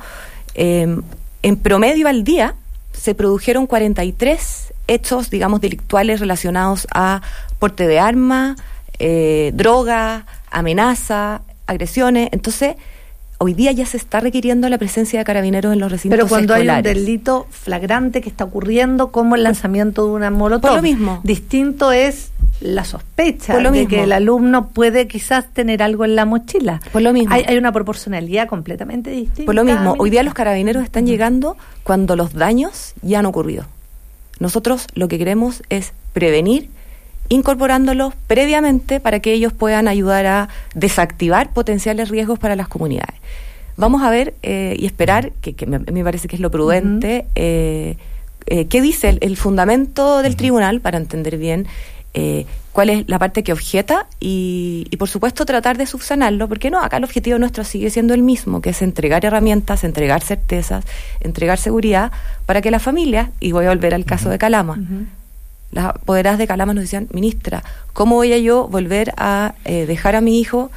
en promedio al día se produjeron 43 hechos, digamos, delictuales relacionados a porte de arma, droga, amenaza, agresiones. Entonces, hoy día ya se está requiriendo la presencia de carabineros en los recintos escolares. Pero cuando hay un delito flagrante que está ocurriendo, como el lanzamiento de una molotov, por lo mismo. Distinto es la sospecha por lo de mismo. que el alumno puede quizás tener algo en la mochila. Por lo mismo. Hay una proporcionalidad completamente distinta. Por lo mismo, hoy día los carabineros están llegando cuando los daños ya han ocurrido. Nosotros lo que queremos es prevenir, incorporándolos previamente para que ellos puedan ayudar a desactivar potenciales riesgos para las comunidades. Vamos a ver y esperar, que me parece que es lo prudente, qué dice el fundamento del tribunal para entender bien cuál es la parte que objeta y por supuesto tratar de subsanarlo, porque no, acá el objetivo nuestro sigue siendo el mismo, que es entregar herramientas, entregar certezas, entregar seguridad para que las familias, y voy a volver al caso de Calama, las apoderadas de Calama nos decían: ministra, ¿cómo voy a yo volver a dejar a mi hijo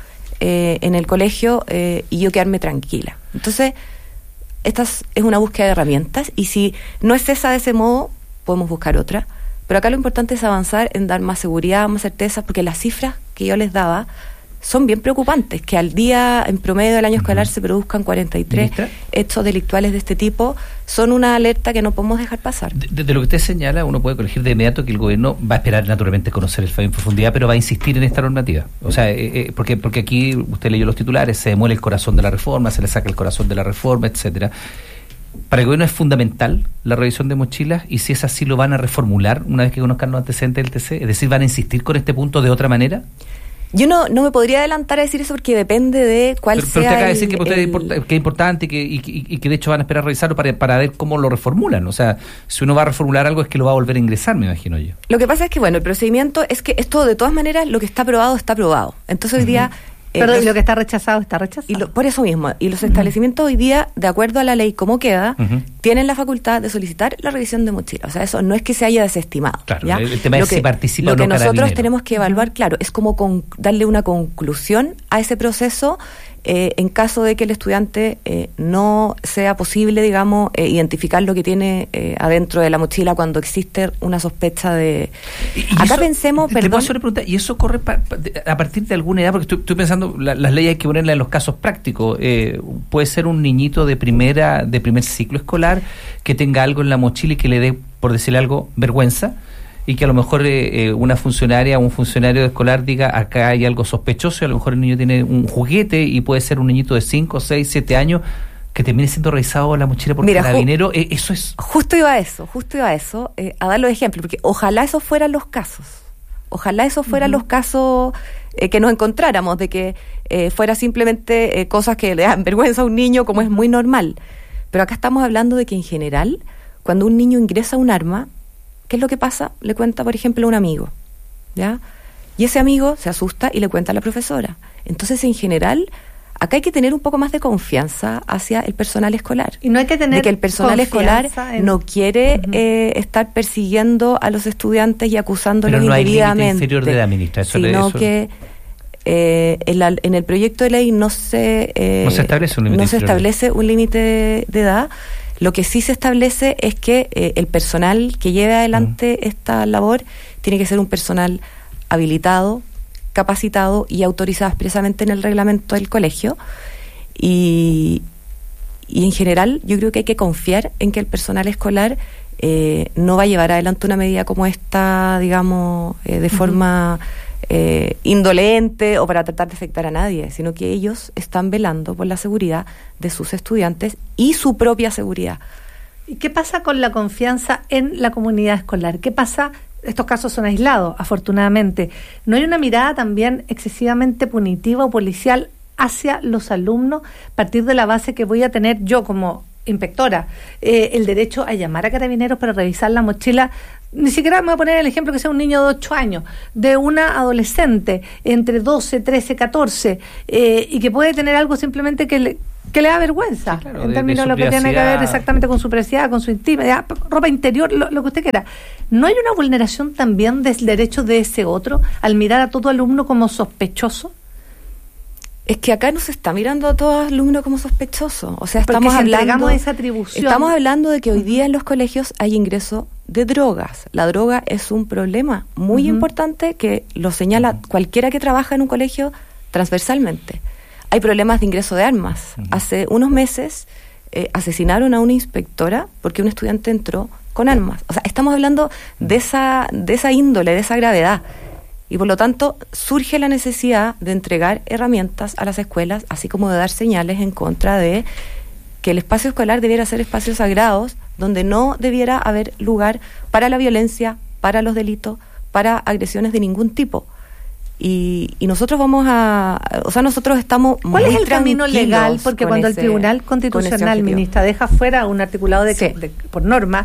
en el colegio y yo quedarme tranquila? Entonces, esta es una búsqueda de herramientas, y si no es esa de ese modo, podemos buscar otra. Pero acá lo importante es avanzar en dar más seguridad, más certeza, porque las cifras que yo les daba son bien preocupantes, que al día, en promedio del año escolar, se produzcan 43 hechos delictuales de este tipo. Son una alerta que no podemos dejar pasar. Desde lo que usted señala, uno puede corregir de inmediato que el gobierno va a esperar naturalmente conocer el fallo en profundidad, pero va a insistir en esta normativa. O sea, porque aquí usted leyó los titulares, se demuele el corazón de la reforma, se le saca el corazón de la reforma, etcétera. Para el gobierno es fundamental la revisión de mochilas, y si es así, lo van a reformular una vez que conozcan los antecedentes del TC, es decir, van a insistir con este punto de otra manera. Yo no me podría adelantar a decir eso, porque depende de cuál sea. Pero usted acaba de decir que es importante y que de hecho van a esperar a revisarlo para ver cómo lo reformulan. O sea, si uno va a reformular algo es que lo va a volver a ingresar, me imagino yo. Lo que pasa es que, bueno, el procedimiento es que esto, de todas maneras, lo que está aprobado, está aprobado. Entonces hoy día... Pero lo que está rechazado, está rechazado. Por eso mismo, y los establecimientos hoy día, de acuerdo a la ley como queda, tienen la facultad de solicitar la revisión de mochila. O sea, eso no es que se haya desestimado. Claro, ¿ya? El tema es si participa o no Lo que nosotros carabinero. tenemos que evaluar, claro, es como darle una conclusión a ese proceso en caso de que el estudiante no sea posible, digamos, identificar lo que tiene adentro de la mochila cuando existe una sospecha de... Acá pensemos, perdón... ¿Te puedo hacer una pregunta? ¿Y eso corre a partir de alguna edad? Porque estoy pensando, las leyes hay que ponerlas en los casos prácticos. Puede ser un niñito de primer ciclo escolar que tenga algo en la mochila y que le dé, por decirle algo, vergüenza, y que a lo mejor una funcionaria o un funcionario escolar diga: acá hay algo sospechoso, y a lo mejor el niño tiene un juguete, y puede ser un niñito de 5, 6, 7 años que termine siendo revisado la mochila por carabinero. Eso es... Justo iba a eso, a dar los ejemplos, porque ojalá esos fueran los casos. Ojalá esos fueran los casos que nos encontráramos, de que fuera simplemente cosas que le dan vergüenza a un niño, como es muy normal. Pero acá estamos hablando de que, en general, cuando un niño ingresa un arma, ¿qué es lo que pasa? Le cuenta, por ejemplo, a un amigo, ¿ya? Y ese amigo se asusta y le cuenta a la profesora. Entonces, en general, acá hay que tener un poco más de confianza hacia el personal escolar. Y no hay que tener de que el personal escolar no quiere estar persiguiendo a los estudiantes y acusándolos indebidamente. Pero no hay límite inferior de edad, ministra. Sino que en el proyecto de ley no se establece un límite de edad. Lo que sí se establece es que el personal que lleve adelante esta labor tiene que ser un personal habilitado, capacitado y autorizado expresamente en el reglamento del colegio. Y en general yo creo que hay que confiar en que el personal escolar no va a llevar adelante una medida como esta, digamos, de forma indolente o para tratar de afectar a nadie, sino que ellos están velando por la seguridad de sus estudiantes y su propia seguridad. ¿Y qué pasa con la confianza en la comunidad escolar? ¿Qué pasa? Estos casos son aislados, afortunadamente. ¿No hay una mirada también excesivamente punitiva o policial hacia los alumnos a partir de la base que voy a tener yo como inspectora? El derecho a llamar a carabineros para revisar la mochila. Ni siquiera me voy a poner el ejemplo que sea un niño de 8 años, de una adolescente entre 12, 13, 14, y que puede tener algo simplemente que le da vergüenza, sí, claro, en términos de lo que tiene que ver exactamente con su privacidad, con su intimidad, ropa interior, lo que usted quiera. ¿No hay una vulneración también del derecho de ese otro al mirar a todo alumno como sospechoso? Es que acá no se está mirando a todo alumno como sospechoso. O sea, estamos hablando de esa atribución. Estamos hablando de que hoy día en los colegios hay ingreso de drogas. La droga es un problema muy importante que lo señala cualquiera que trabaja en un colegio transversalmente. Hay problemas de ingreso de armas. Hace unos meses asesinaron a una inspectora porque un estudiante entró con armas. O sea, estamos hablando de esa índole, de esa gravedad. Y por lo tanto surge la necesidad de entregar herramientas a las escuelas, así como de dar señales en contra de que el espacio escolar debiera ser espacios sagrados, donde no debiera haber lugar para la violencia, para los delitos, para agresiones de ningún tipo. Y nosotros nosotros estamos muy ¿Cuál es el camino legal? Porque cuando el Tribunal Constitucional, ministra, deja fuera un articulado por norma,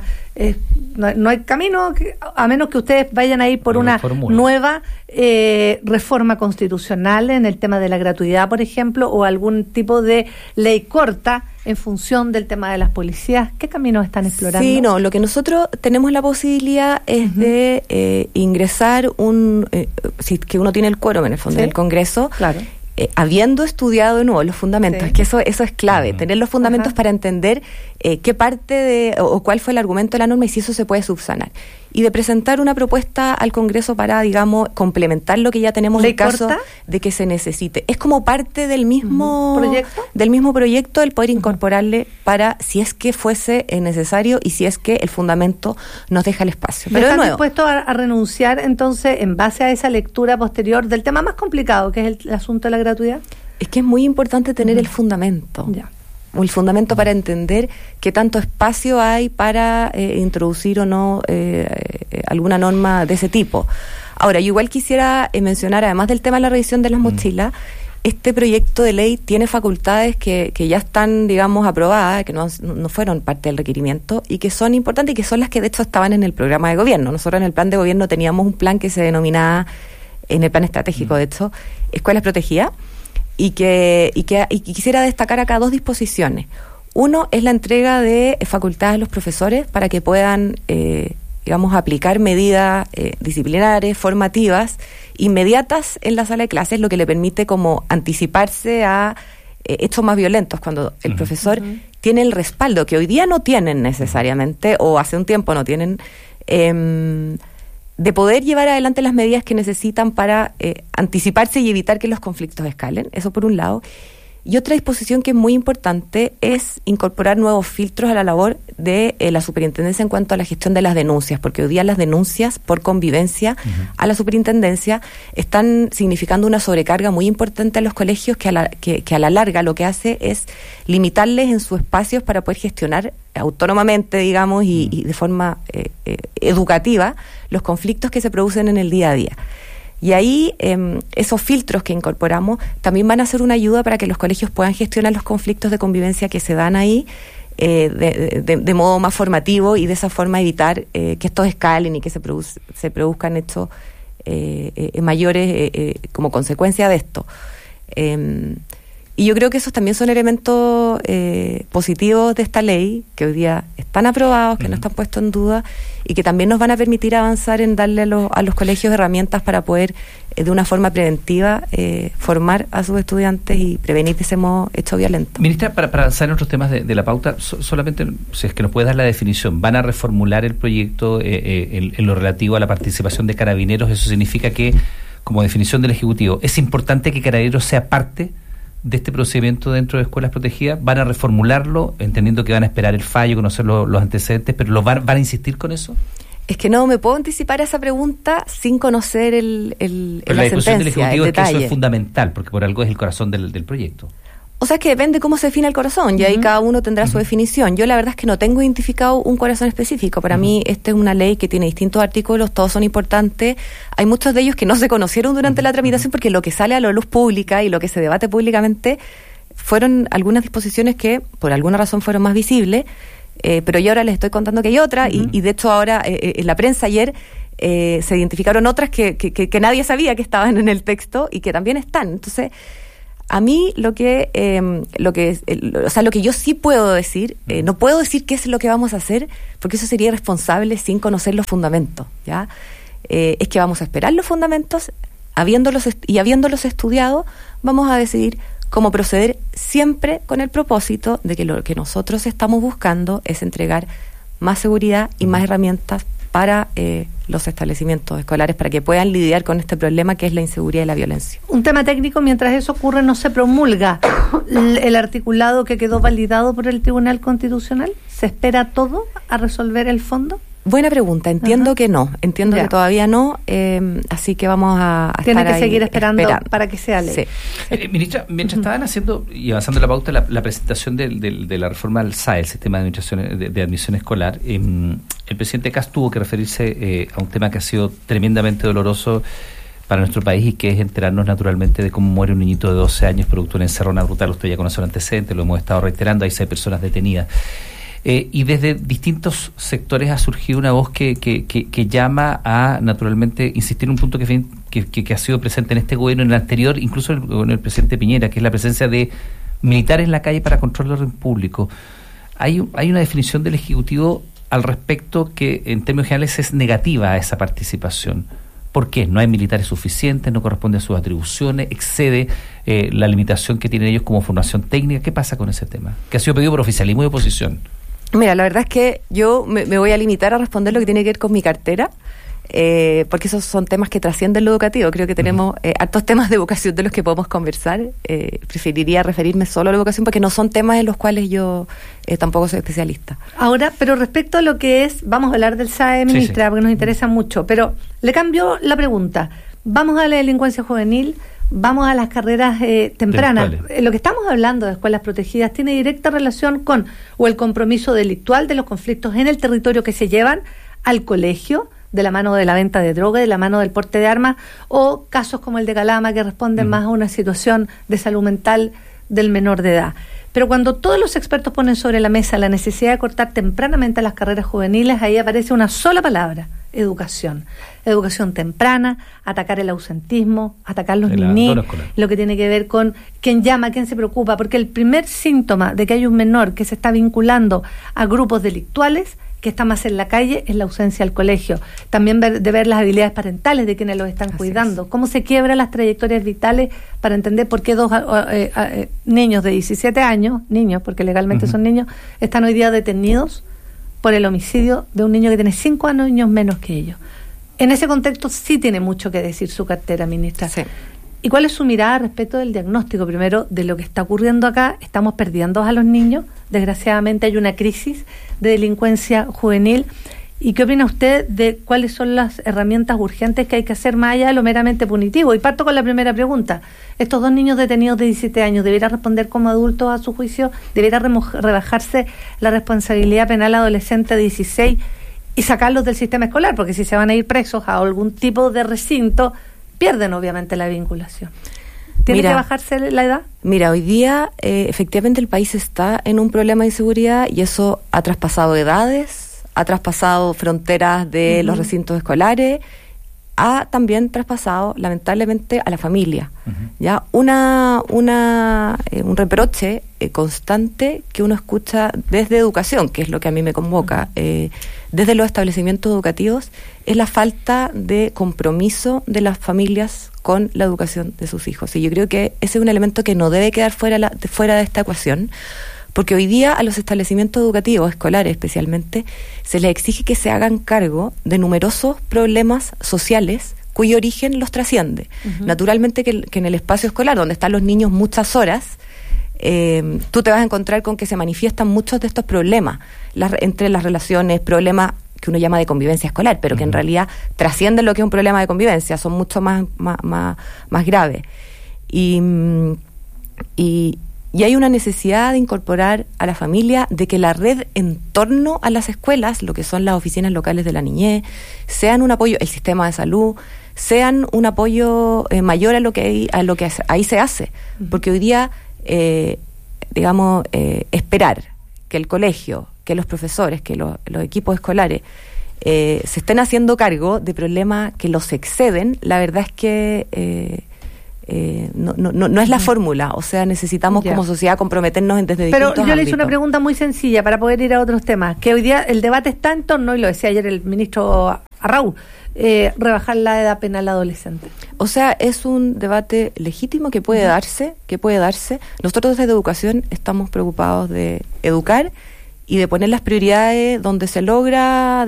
no hay camino a menos que ustedes vayan a ir por una nueva reforma constitucional en el tema de la gratuidad, por ejemplo, o algún tipo de ley corta en función del tema de las policías. ¿Qué caminos están explorando? Sí, lo que nosotros tenemos la posibilidad es de ingresar si que uno tiene el quórum en el fondo del Congreso, claro. Habiendo estudiado de nuevo los fundamentos, es que eso es clave, tener los fundamentos para entender qué parte o cuál fue el argumento de la norma y si eso se puede subsanar. Y de presentar una propuesta al Congreso para, digamos, complementar lo que ya tenemos en caso de que se necesite. Es como parte del mismo proyecto el poder incorporarle para si es que fuese necesario y si es que el fundamento nos deja el espacio. Pero ¿están dispuestos a renunciar entonces en base a esa lectura posterior del tema más complicado que es el asunto de la gratuidad? Es que es muy importante tener el fundamento. Ya. El fundamento para entender qué tanto espacio hay para introducir o no alguna norma de ese tipo. Ahora, yo igual quisiera mencionar, además del tema de la revisión de las mochilas, este proyecto de ley tiene facultades que ya están, digamos, aprobadas, que no fueron parte del requerimiento y que son importantes y que son las que de hecho estaban en el programa de gobierno. Nosotros en el plan de gobierno teníamos un plan que se denominaba, en el plan estratégico de hecho, Escuelas Protegidas. Y quisiera destacar acá 2 disposiciones. Uno es la entrega de facultades a los profesores para que puedan, digamos, aplicar medidas disciplinares, formativas, inmediatas en la sala de clases, lo que le permite como anticiparse a hechos más violentos, cuando el profesor tiene el respaldo, que hoy día no tienen necesariamente, o hace un tiempo no tienen, de poder llevar adelante las medidas que necesitan para anticiparse y evitar que los conflictos escalen, eso por un lado. Y otra disposición que es muy importante es incorporar nuevos filtros a la labor de la superintendencia en cuanto a la gestión de las denuncias, porque hoy día las denuncias por convivencia a la superintendencia están significando una sobrecarga muy importante a los colegios que a la larga lo que hace es limitarles en sus espacios para poder gestionar autónomamente, digamos, y de forma educativa los conflictos que se producen en el día a día. Y ahí esos filtros que incorporamos también van a ser una ayuda para que los colegios puedan gestionar los conflictos de convivencia que se dan ahí de modo más formativo y de esa forma evitar que estos escalen y que se produzcan hechos mayores como consecuencia de esto. Y yo creo que esos también son elementos positivos de esta ley, que hoy día están aprobados, que no están puestos en duda, y que también nos van a permitir avanzar en darle a los colegios herramientas para poder, de una forma preventiva, formar a sus estudiantes y prevenir de ese modo hechos violentos. Ministra, para avanzar en otros temas de la pauta, solamente, si es que nos puede dar la definición, ¿van a reformular el proyecto en lo relativo a la participación de Carabineros? Eso significa que, como definición del Ejecutivo, ¿es importante que Carabineros sea parte de este procedimiento dentro de escuelas protegidas? ¿Van a reformularlo, entendiendo que van a esperar el fallo, conocer los antecedentes, pero van a insistir con eso? Es que no me puedo anticipar a esa pregunta sin conocer la discusión del Ejecutivo es que eso es detalle. fundamental, porque por algo es el corazón del proyecto. O sea, es que depende cómo se define el corazón, y ahí cada uno tendrá su definición. Yo la verdad es que no tengo identificado un corazón específico. Para mí, esta es una ley que tiene distintos artículos, todos son importantes. Hay muchos de ellos que no se conocieron durante la tramitación, porque lo que sale a la luz pública y lo que se debate públicamente fueron algunas disposiciones que, por alguna razón, fueron más visibles. Pero yo ahora les estoy contando que hay otra, y de hecho ahora en la prensa ayer se identificaron otras que nadie sabía que estaban en el texto y que también están. Entonces, a mí lo que yo sí puedo decir, no puedo decir qué es lo que vamos a hacer, porque eso sería irresponsable sin conocer los fundamentos, ¿ya? Es que vamos a esperar los fundamentos, habiéndolos estudiado, vamos a decidir cómo proceder, siempre con el propósito de que lo que nosotros estamos buscando es entregar más seguridad y más herramientas para los establecimientos escolares, para que puedan lidiar con este problema que es la inseguridad y la violencia. Un tema técnico: mientras eso ocurre, no se promulga el articulado que quedó validado por el Tribunal Constitucional. ¿Se espera todo a resolver el fondo? Buena pregunta, entiendo que no, entiendo que todavía no, así que vamos a Tiene estar que seguir esperando esperando para que sea ley. Sí. Ministra, mientras estaban haciendo y avanzando la pauta, la presentación de la reforma al SAE, el Sistema de Administración de Admisión Escolar, el presidente Kast tuvo que referirse a un tema que ha sido tremendamente doloroso para nuestro país, y que es enterarnos naturalmente de cómo muere un niñito de 12 años producto de una encerrona brutal. Usted ya conoce el antecedente, lo hemos estado reiterando, hay 6 personas detenidas. Y desde distintos sectores ha surgido una voz que llama a, naturalmente, insistir en un punto que ha sido presente en este gobierno, en el anterior, incluso en el gobierno del presidente Piñera, que es la presencia de militares en la calle para control del orden público. Hay una definición del Ejecutivo al respecto que, en términos generales, es negativa a esa participación. ¿Por qué? No hay militares suficientes, no corresponde a sus atribuciones, excede la limitación que tienen ellos como formación técnica. ¿Qué pasa con ese tema? Que ha sido pedido por oficialismo y oposición. Mira, la verdad es que yo me voy a limitar a responder lo que tiene que ver con mi cartera, porque esos son temas que trascienden lo educativo. Creo que tenemos hartos temas de educación de los que podemos conversar. Preferiría referirme solo a la educación, porque no son temas en los cuales yo tampoco soy especialista. Ahora, pero respecto a lo que es, vamos a hablar del SAE, ministra, sí, porque nos interesa mucho, pero le cambio la pregunta. Vamos a la delincuencia juvenil, vamos a las carreras tempranas. Lo que estamos hablando de escuelas protegidas tiene directa relación con o el compromiso delictual de los conflictos en el territorio que se llevan al colegio, de la mano de la venta de droga, de la mano del porte de armas, o casos como el de Calama, que responden más a una situación de salud mental del menor de edad. Pero cuando todos los expertos ponen sobre la mesa la necesidad de cortar tempranamente las carreras juveniles, ahí aparece una sola palabra: educación. Educación temprana, atacar el ausentismo, atacar los niños, lo que tiene que ver con quién llama, quién se preocupa, porque el primer síntoma de que hay un menor que se está vinculando a grupos delictuales, que está más en la calle, es la ausencia al colegio. También de ver las habilidades parentales de quienes los están cuidando, cómo se quiebran las trayectorias vitales, para entender por qué 2 niños de 17 años, niños, porque legalmente son niños, están hoy día detenidos por el homicidio de un niño que tiene 5 años menos que ellos. En ese contexto sí tiene mucho que decir su cartera, ministra. Sí. ¿Y cuál es su mirada respecto del diagnóstico, primero, de lo que está ocurriendo acá? Estamos perdiendo a los niños, desgraciadamente hay una crisis de delincuencia juvenil. ¿Y qué opina usted de cuáles son las herramientas urgentes que hay que hacer más allá de lo meramente punitivo? Y parto con la primera pregunta. ¿Estos 2 niños detenidos de 17 años deberán responder como adultos a su juicio? ¿Deberá rebajarse la responsabilidad penal adolescente de 16 y sacarlos del sistema escolar? Porque si se van a ir presos a algún tipo de recinto, pierden obviamente la vinculación. ¿Tiene que bajarse la edad? Mira, hoy día efectivamente el país está en un problema de inseguridad, y eso ha traspasado edades, ha traspasado fronteras de los recintos escolares, ha también traspasado lamentablemente a la familia. Ya un reproche constante que uno escucha desde educación, que es lo que a mí me convoca, desde los establecimientos educativos, es la falta de compromiso de las familias con la educación de sus hijos. Y yo creo que ese es un elemento que no debe quedar fuera de esta ecuación, porque hoy día a los establecimientos educativos, escolares especialmente, se les exige que se hagan cargo de numerosos problemas sociales cuyo origen los trasciende. Naturalmente que en el espacio escolar, donde están los niños muchas horas, tú te vas a encontrar con que se manifiestan muchos de estos problemas entre las relaciones, problemas que uno llama de convivencia escolar, pero que en realidad trascienden lo que es un problema de convivencia, son mucho más graves. Y hay una necesidad de incorporar a la familia, de que la red en torno a las escuelas, lo que son las oficinas locales de la niñez, sean un apoyo, el sistema de salud, sean un apoyo mayor a lo que ahí se hace. Porque hoy día, esperar que el colegio, que los profesores, que los equipos escolares se estén haciendo cargo de problemas que los exceden, la verdad es que no es la fórmula. O sea, necesitamos como sociedad comprometernos desde distintos ámbitos. Pero yo le hice una pregunta muy sencilla para poder ir a otros temas, que hoy día el debate está en torno, y lo decía ayer el ministro Arrau, rebajar la edad penal adolescente. O sea, es un debate legítimo que puede darse. Nosotros desde Educación estamos preocupados de educar y de poner las prioridades donde se logra,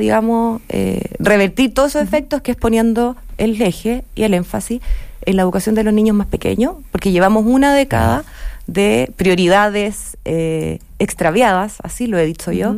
revertir todos esos efectos, que es poniendo el eje y el énfasis en la educación de los niños más pequeños, porque llevamos una década de prioridades extraviadas, así lo he dicho yo,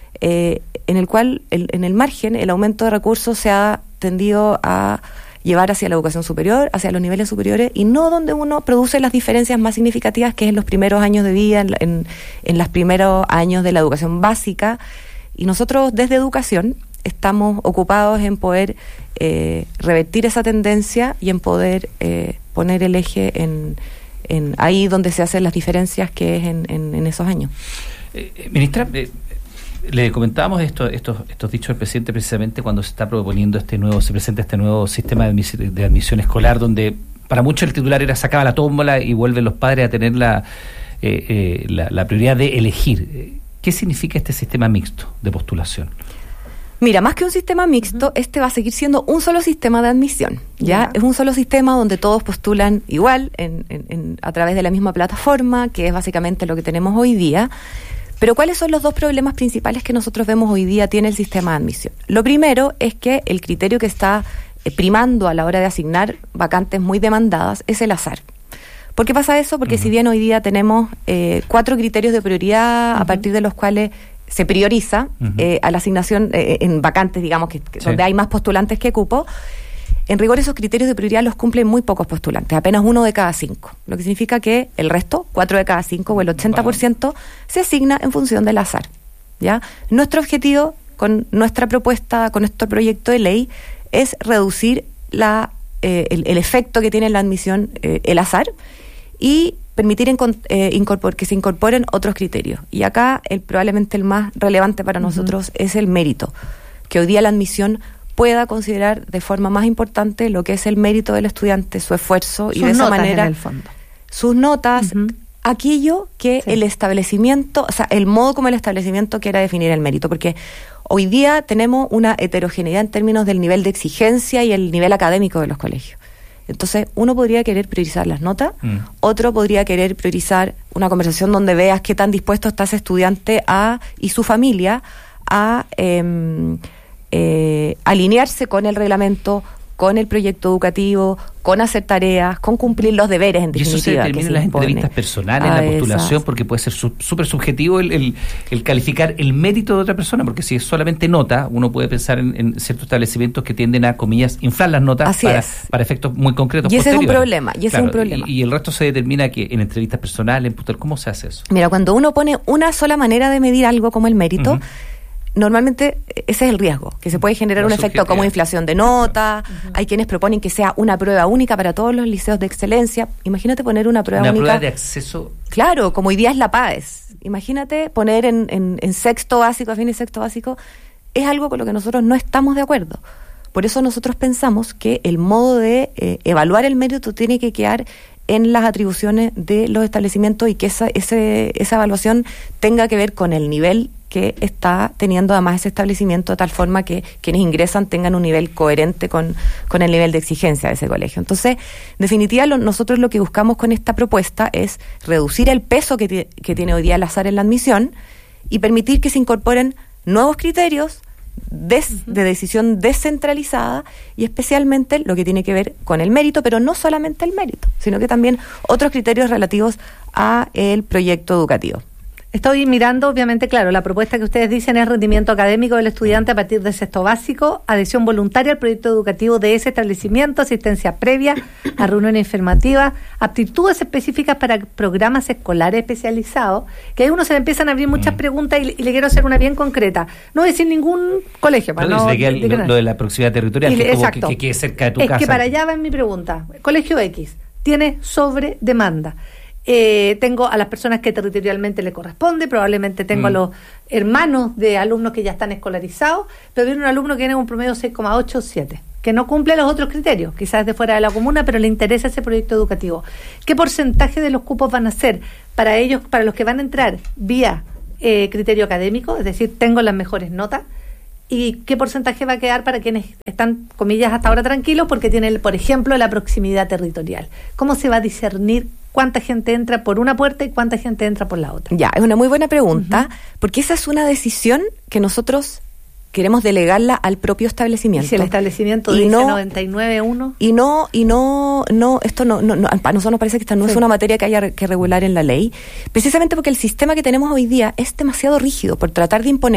en el cual, en el margen, el aumento de recursos se ha tendido a llevar hacia la educación superior, hacia los niveles superiores, y no donde uno produce las diferencias más significativas, que es en los primeros años de vida, en los primeros años de la educación básica. Y nosotros desde Educación estamos ocupados en poder revertir esa tendencia y en poder poner el eje en ahí donde se hacen las diferencias, que es en esos años. Ministra, le comentábamos estos dichos del presidente precisamente cuando se está proponiendo se presenta este nuevo sistema de admisión escolar, donde para muchos el titular era sacaba la tómbola y vuelven los padres a tener la prioridad de elegir. ¿Qué significa este sistema mixto de postulación? Mira, más que un sistema mixto, este va a seguir siendo un solo sistema de admisión, ¿ya? Es un solo sistema donde todos postulan igual, a través de la misma plataforma, que es básicamente lo que tenemos hoy día. Pero ¿cuáles son los dos problemas principales que nosotros vemos hoy día tiene el sistema de admisión? Lo primero es que el criterio que está primando a la hora de asignar vacantes muy demandadas es el azar. ¿Por qué pasa eso? Porque si bien hoy día tenemos 4 criterios de prioridad a partir de los cuales se prioriza a la asignación en vacantes, digamos, donde hay más postulantes que cupo, en rigor esos criterios de prioridad los cumplen muy pocos postulantes, apenas 1 de cada 5, lo que significa que el resto, 4 de cada 5 o el 80%, se asigna en función del azar, ¿ya? Nuestro objetivo con nuestra propuesta, con nuestro proyecto de ley, es reducir el efecto que tiene en la admisión el azar y permitir que se incorporen otros criterios. Y acá probablemente el más relevante para nosotros es el mérito, que hoy día la admisión pueda considerar de forma más importante lo que es el mérito del estudiante, su esfuerzo, y de esa manera en el fondo. Sus notas, aquello que el establecimiento, o sea, el modo como el establecimiento quiera definir el mérito, porque hoy día tenemos una heterogeneidad en términos del nivel de exigencia y el nivel académico de los colegios. Entonces, uno podría querer priorizar las notas, otro podría querer priorizar una conversación donde veas qué tan dispuesto está ese estudiante y su familia a alinearse con el reglamento, con el proyecto educativo, con hacer tareas, con cumplir los deberes, en definitiva. Y eso se determina en las entrevistas personales, en la postulación, porque puede ser súper subjetivo el calificar el mérito de otra persona, porque si es solamente nota, uno puede pensar en ciertos establecimientos que tienden a, comillas, inflar las notas para efectos muy concretos. Y ese es un problema, Y el resto se determina que en entrevistas personales, ¿cómo se hace eso? Mira, cuando uno pone una sola manera de medir algo como el mérito, normalmente ese es el riesgo, que se puede generar un efecto como inflación de nota. Hay quienes proponen que sea una prueba única para todos los liceos de excelencia. Imagínate poner una prueba única. Una prueba de acceso. Claro, como hoy día es la PAES. Imagínate poner en sexto básico, a fin de sexto básico, es algo con lo que nosotros no estamos de acuerdo. Por eso nosotros pensamos que el modo de evaluar el mérito tiene que quedar en las atribuciones de los establecimientos y que esa evaluación tenga que ver con el nivel que está teniendo además ese establecimiento, de tal forma que quienes ingresan tengan un nivel coherente con el nivel de exigencia de ese colegio. Entonces, en definitiva, nosotros lo que buscamos con esta propuesta es reducir el peso que tiene hoy día el azar en la admisión y permitir que se incorporen nuevos criterios de decisión descentralizada y especialmente lo que tiene que ver con el mérito, pero no solamente el mérito, sino que también otros criterios relativos a el proyecto educativo. Estoy mirando, obviamente, claro, la propuesta que ustedes dicen es rendimiento académico del estudiante a partir de sexto básico, adhesión voluntaria al proyecto educativo de ese establecimiento, asistencia previa a reuniones informativas, aptitudes específicas para programas escolares especializados, que ahí uno se le empiezan a abrir muchas preguntas y le quiero hacer una bien concreta. No voy a decir ningún colegio. Para lo de la proximidad territorial, que exacto, que quede cerca de tu casa. Es que para allá va en mi pregunta. Colegio X tiene sobre demanda. Tengo a las personas que territorialmente le corresponde, probablemente tengo a los hermanos de alumnos que ya están escolarizados, pero viene un alumno que tiene un promedio 6,8 o 7, que no cumple los otros criterios, quizás es de fuera de la comuna, pero le interesa ese proyecto educativo. ¿Qué porcentaje de los cupos van a ser para ellos, para los que van a entrar vía criterio académico, es decir, tengo las mejores notas? ¿Y qué porcentaje va a quedar para quienes están, comillas, hasta ahora tranquilos porque tienen, por ejemplo, la proximidad territorial? ¿Cómo se va a discernir cuánta gente entra por una puerta y cuánta gente entra por la otra? Ya, es una muy buena pregunta, porque esa es una decisión que nosotros queremos delegarla al propio establecimiento. ¿Y si el establecimiento dice 99.1? Esto no, para nosotros nos parece que esta no es una materia que haya que regular en la ley, precisamente porque el sistema que tenemos hoy día es demasiado rígido por tratar de imponer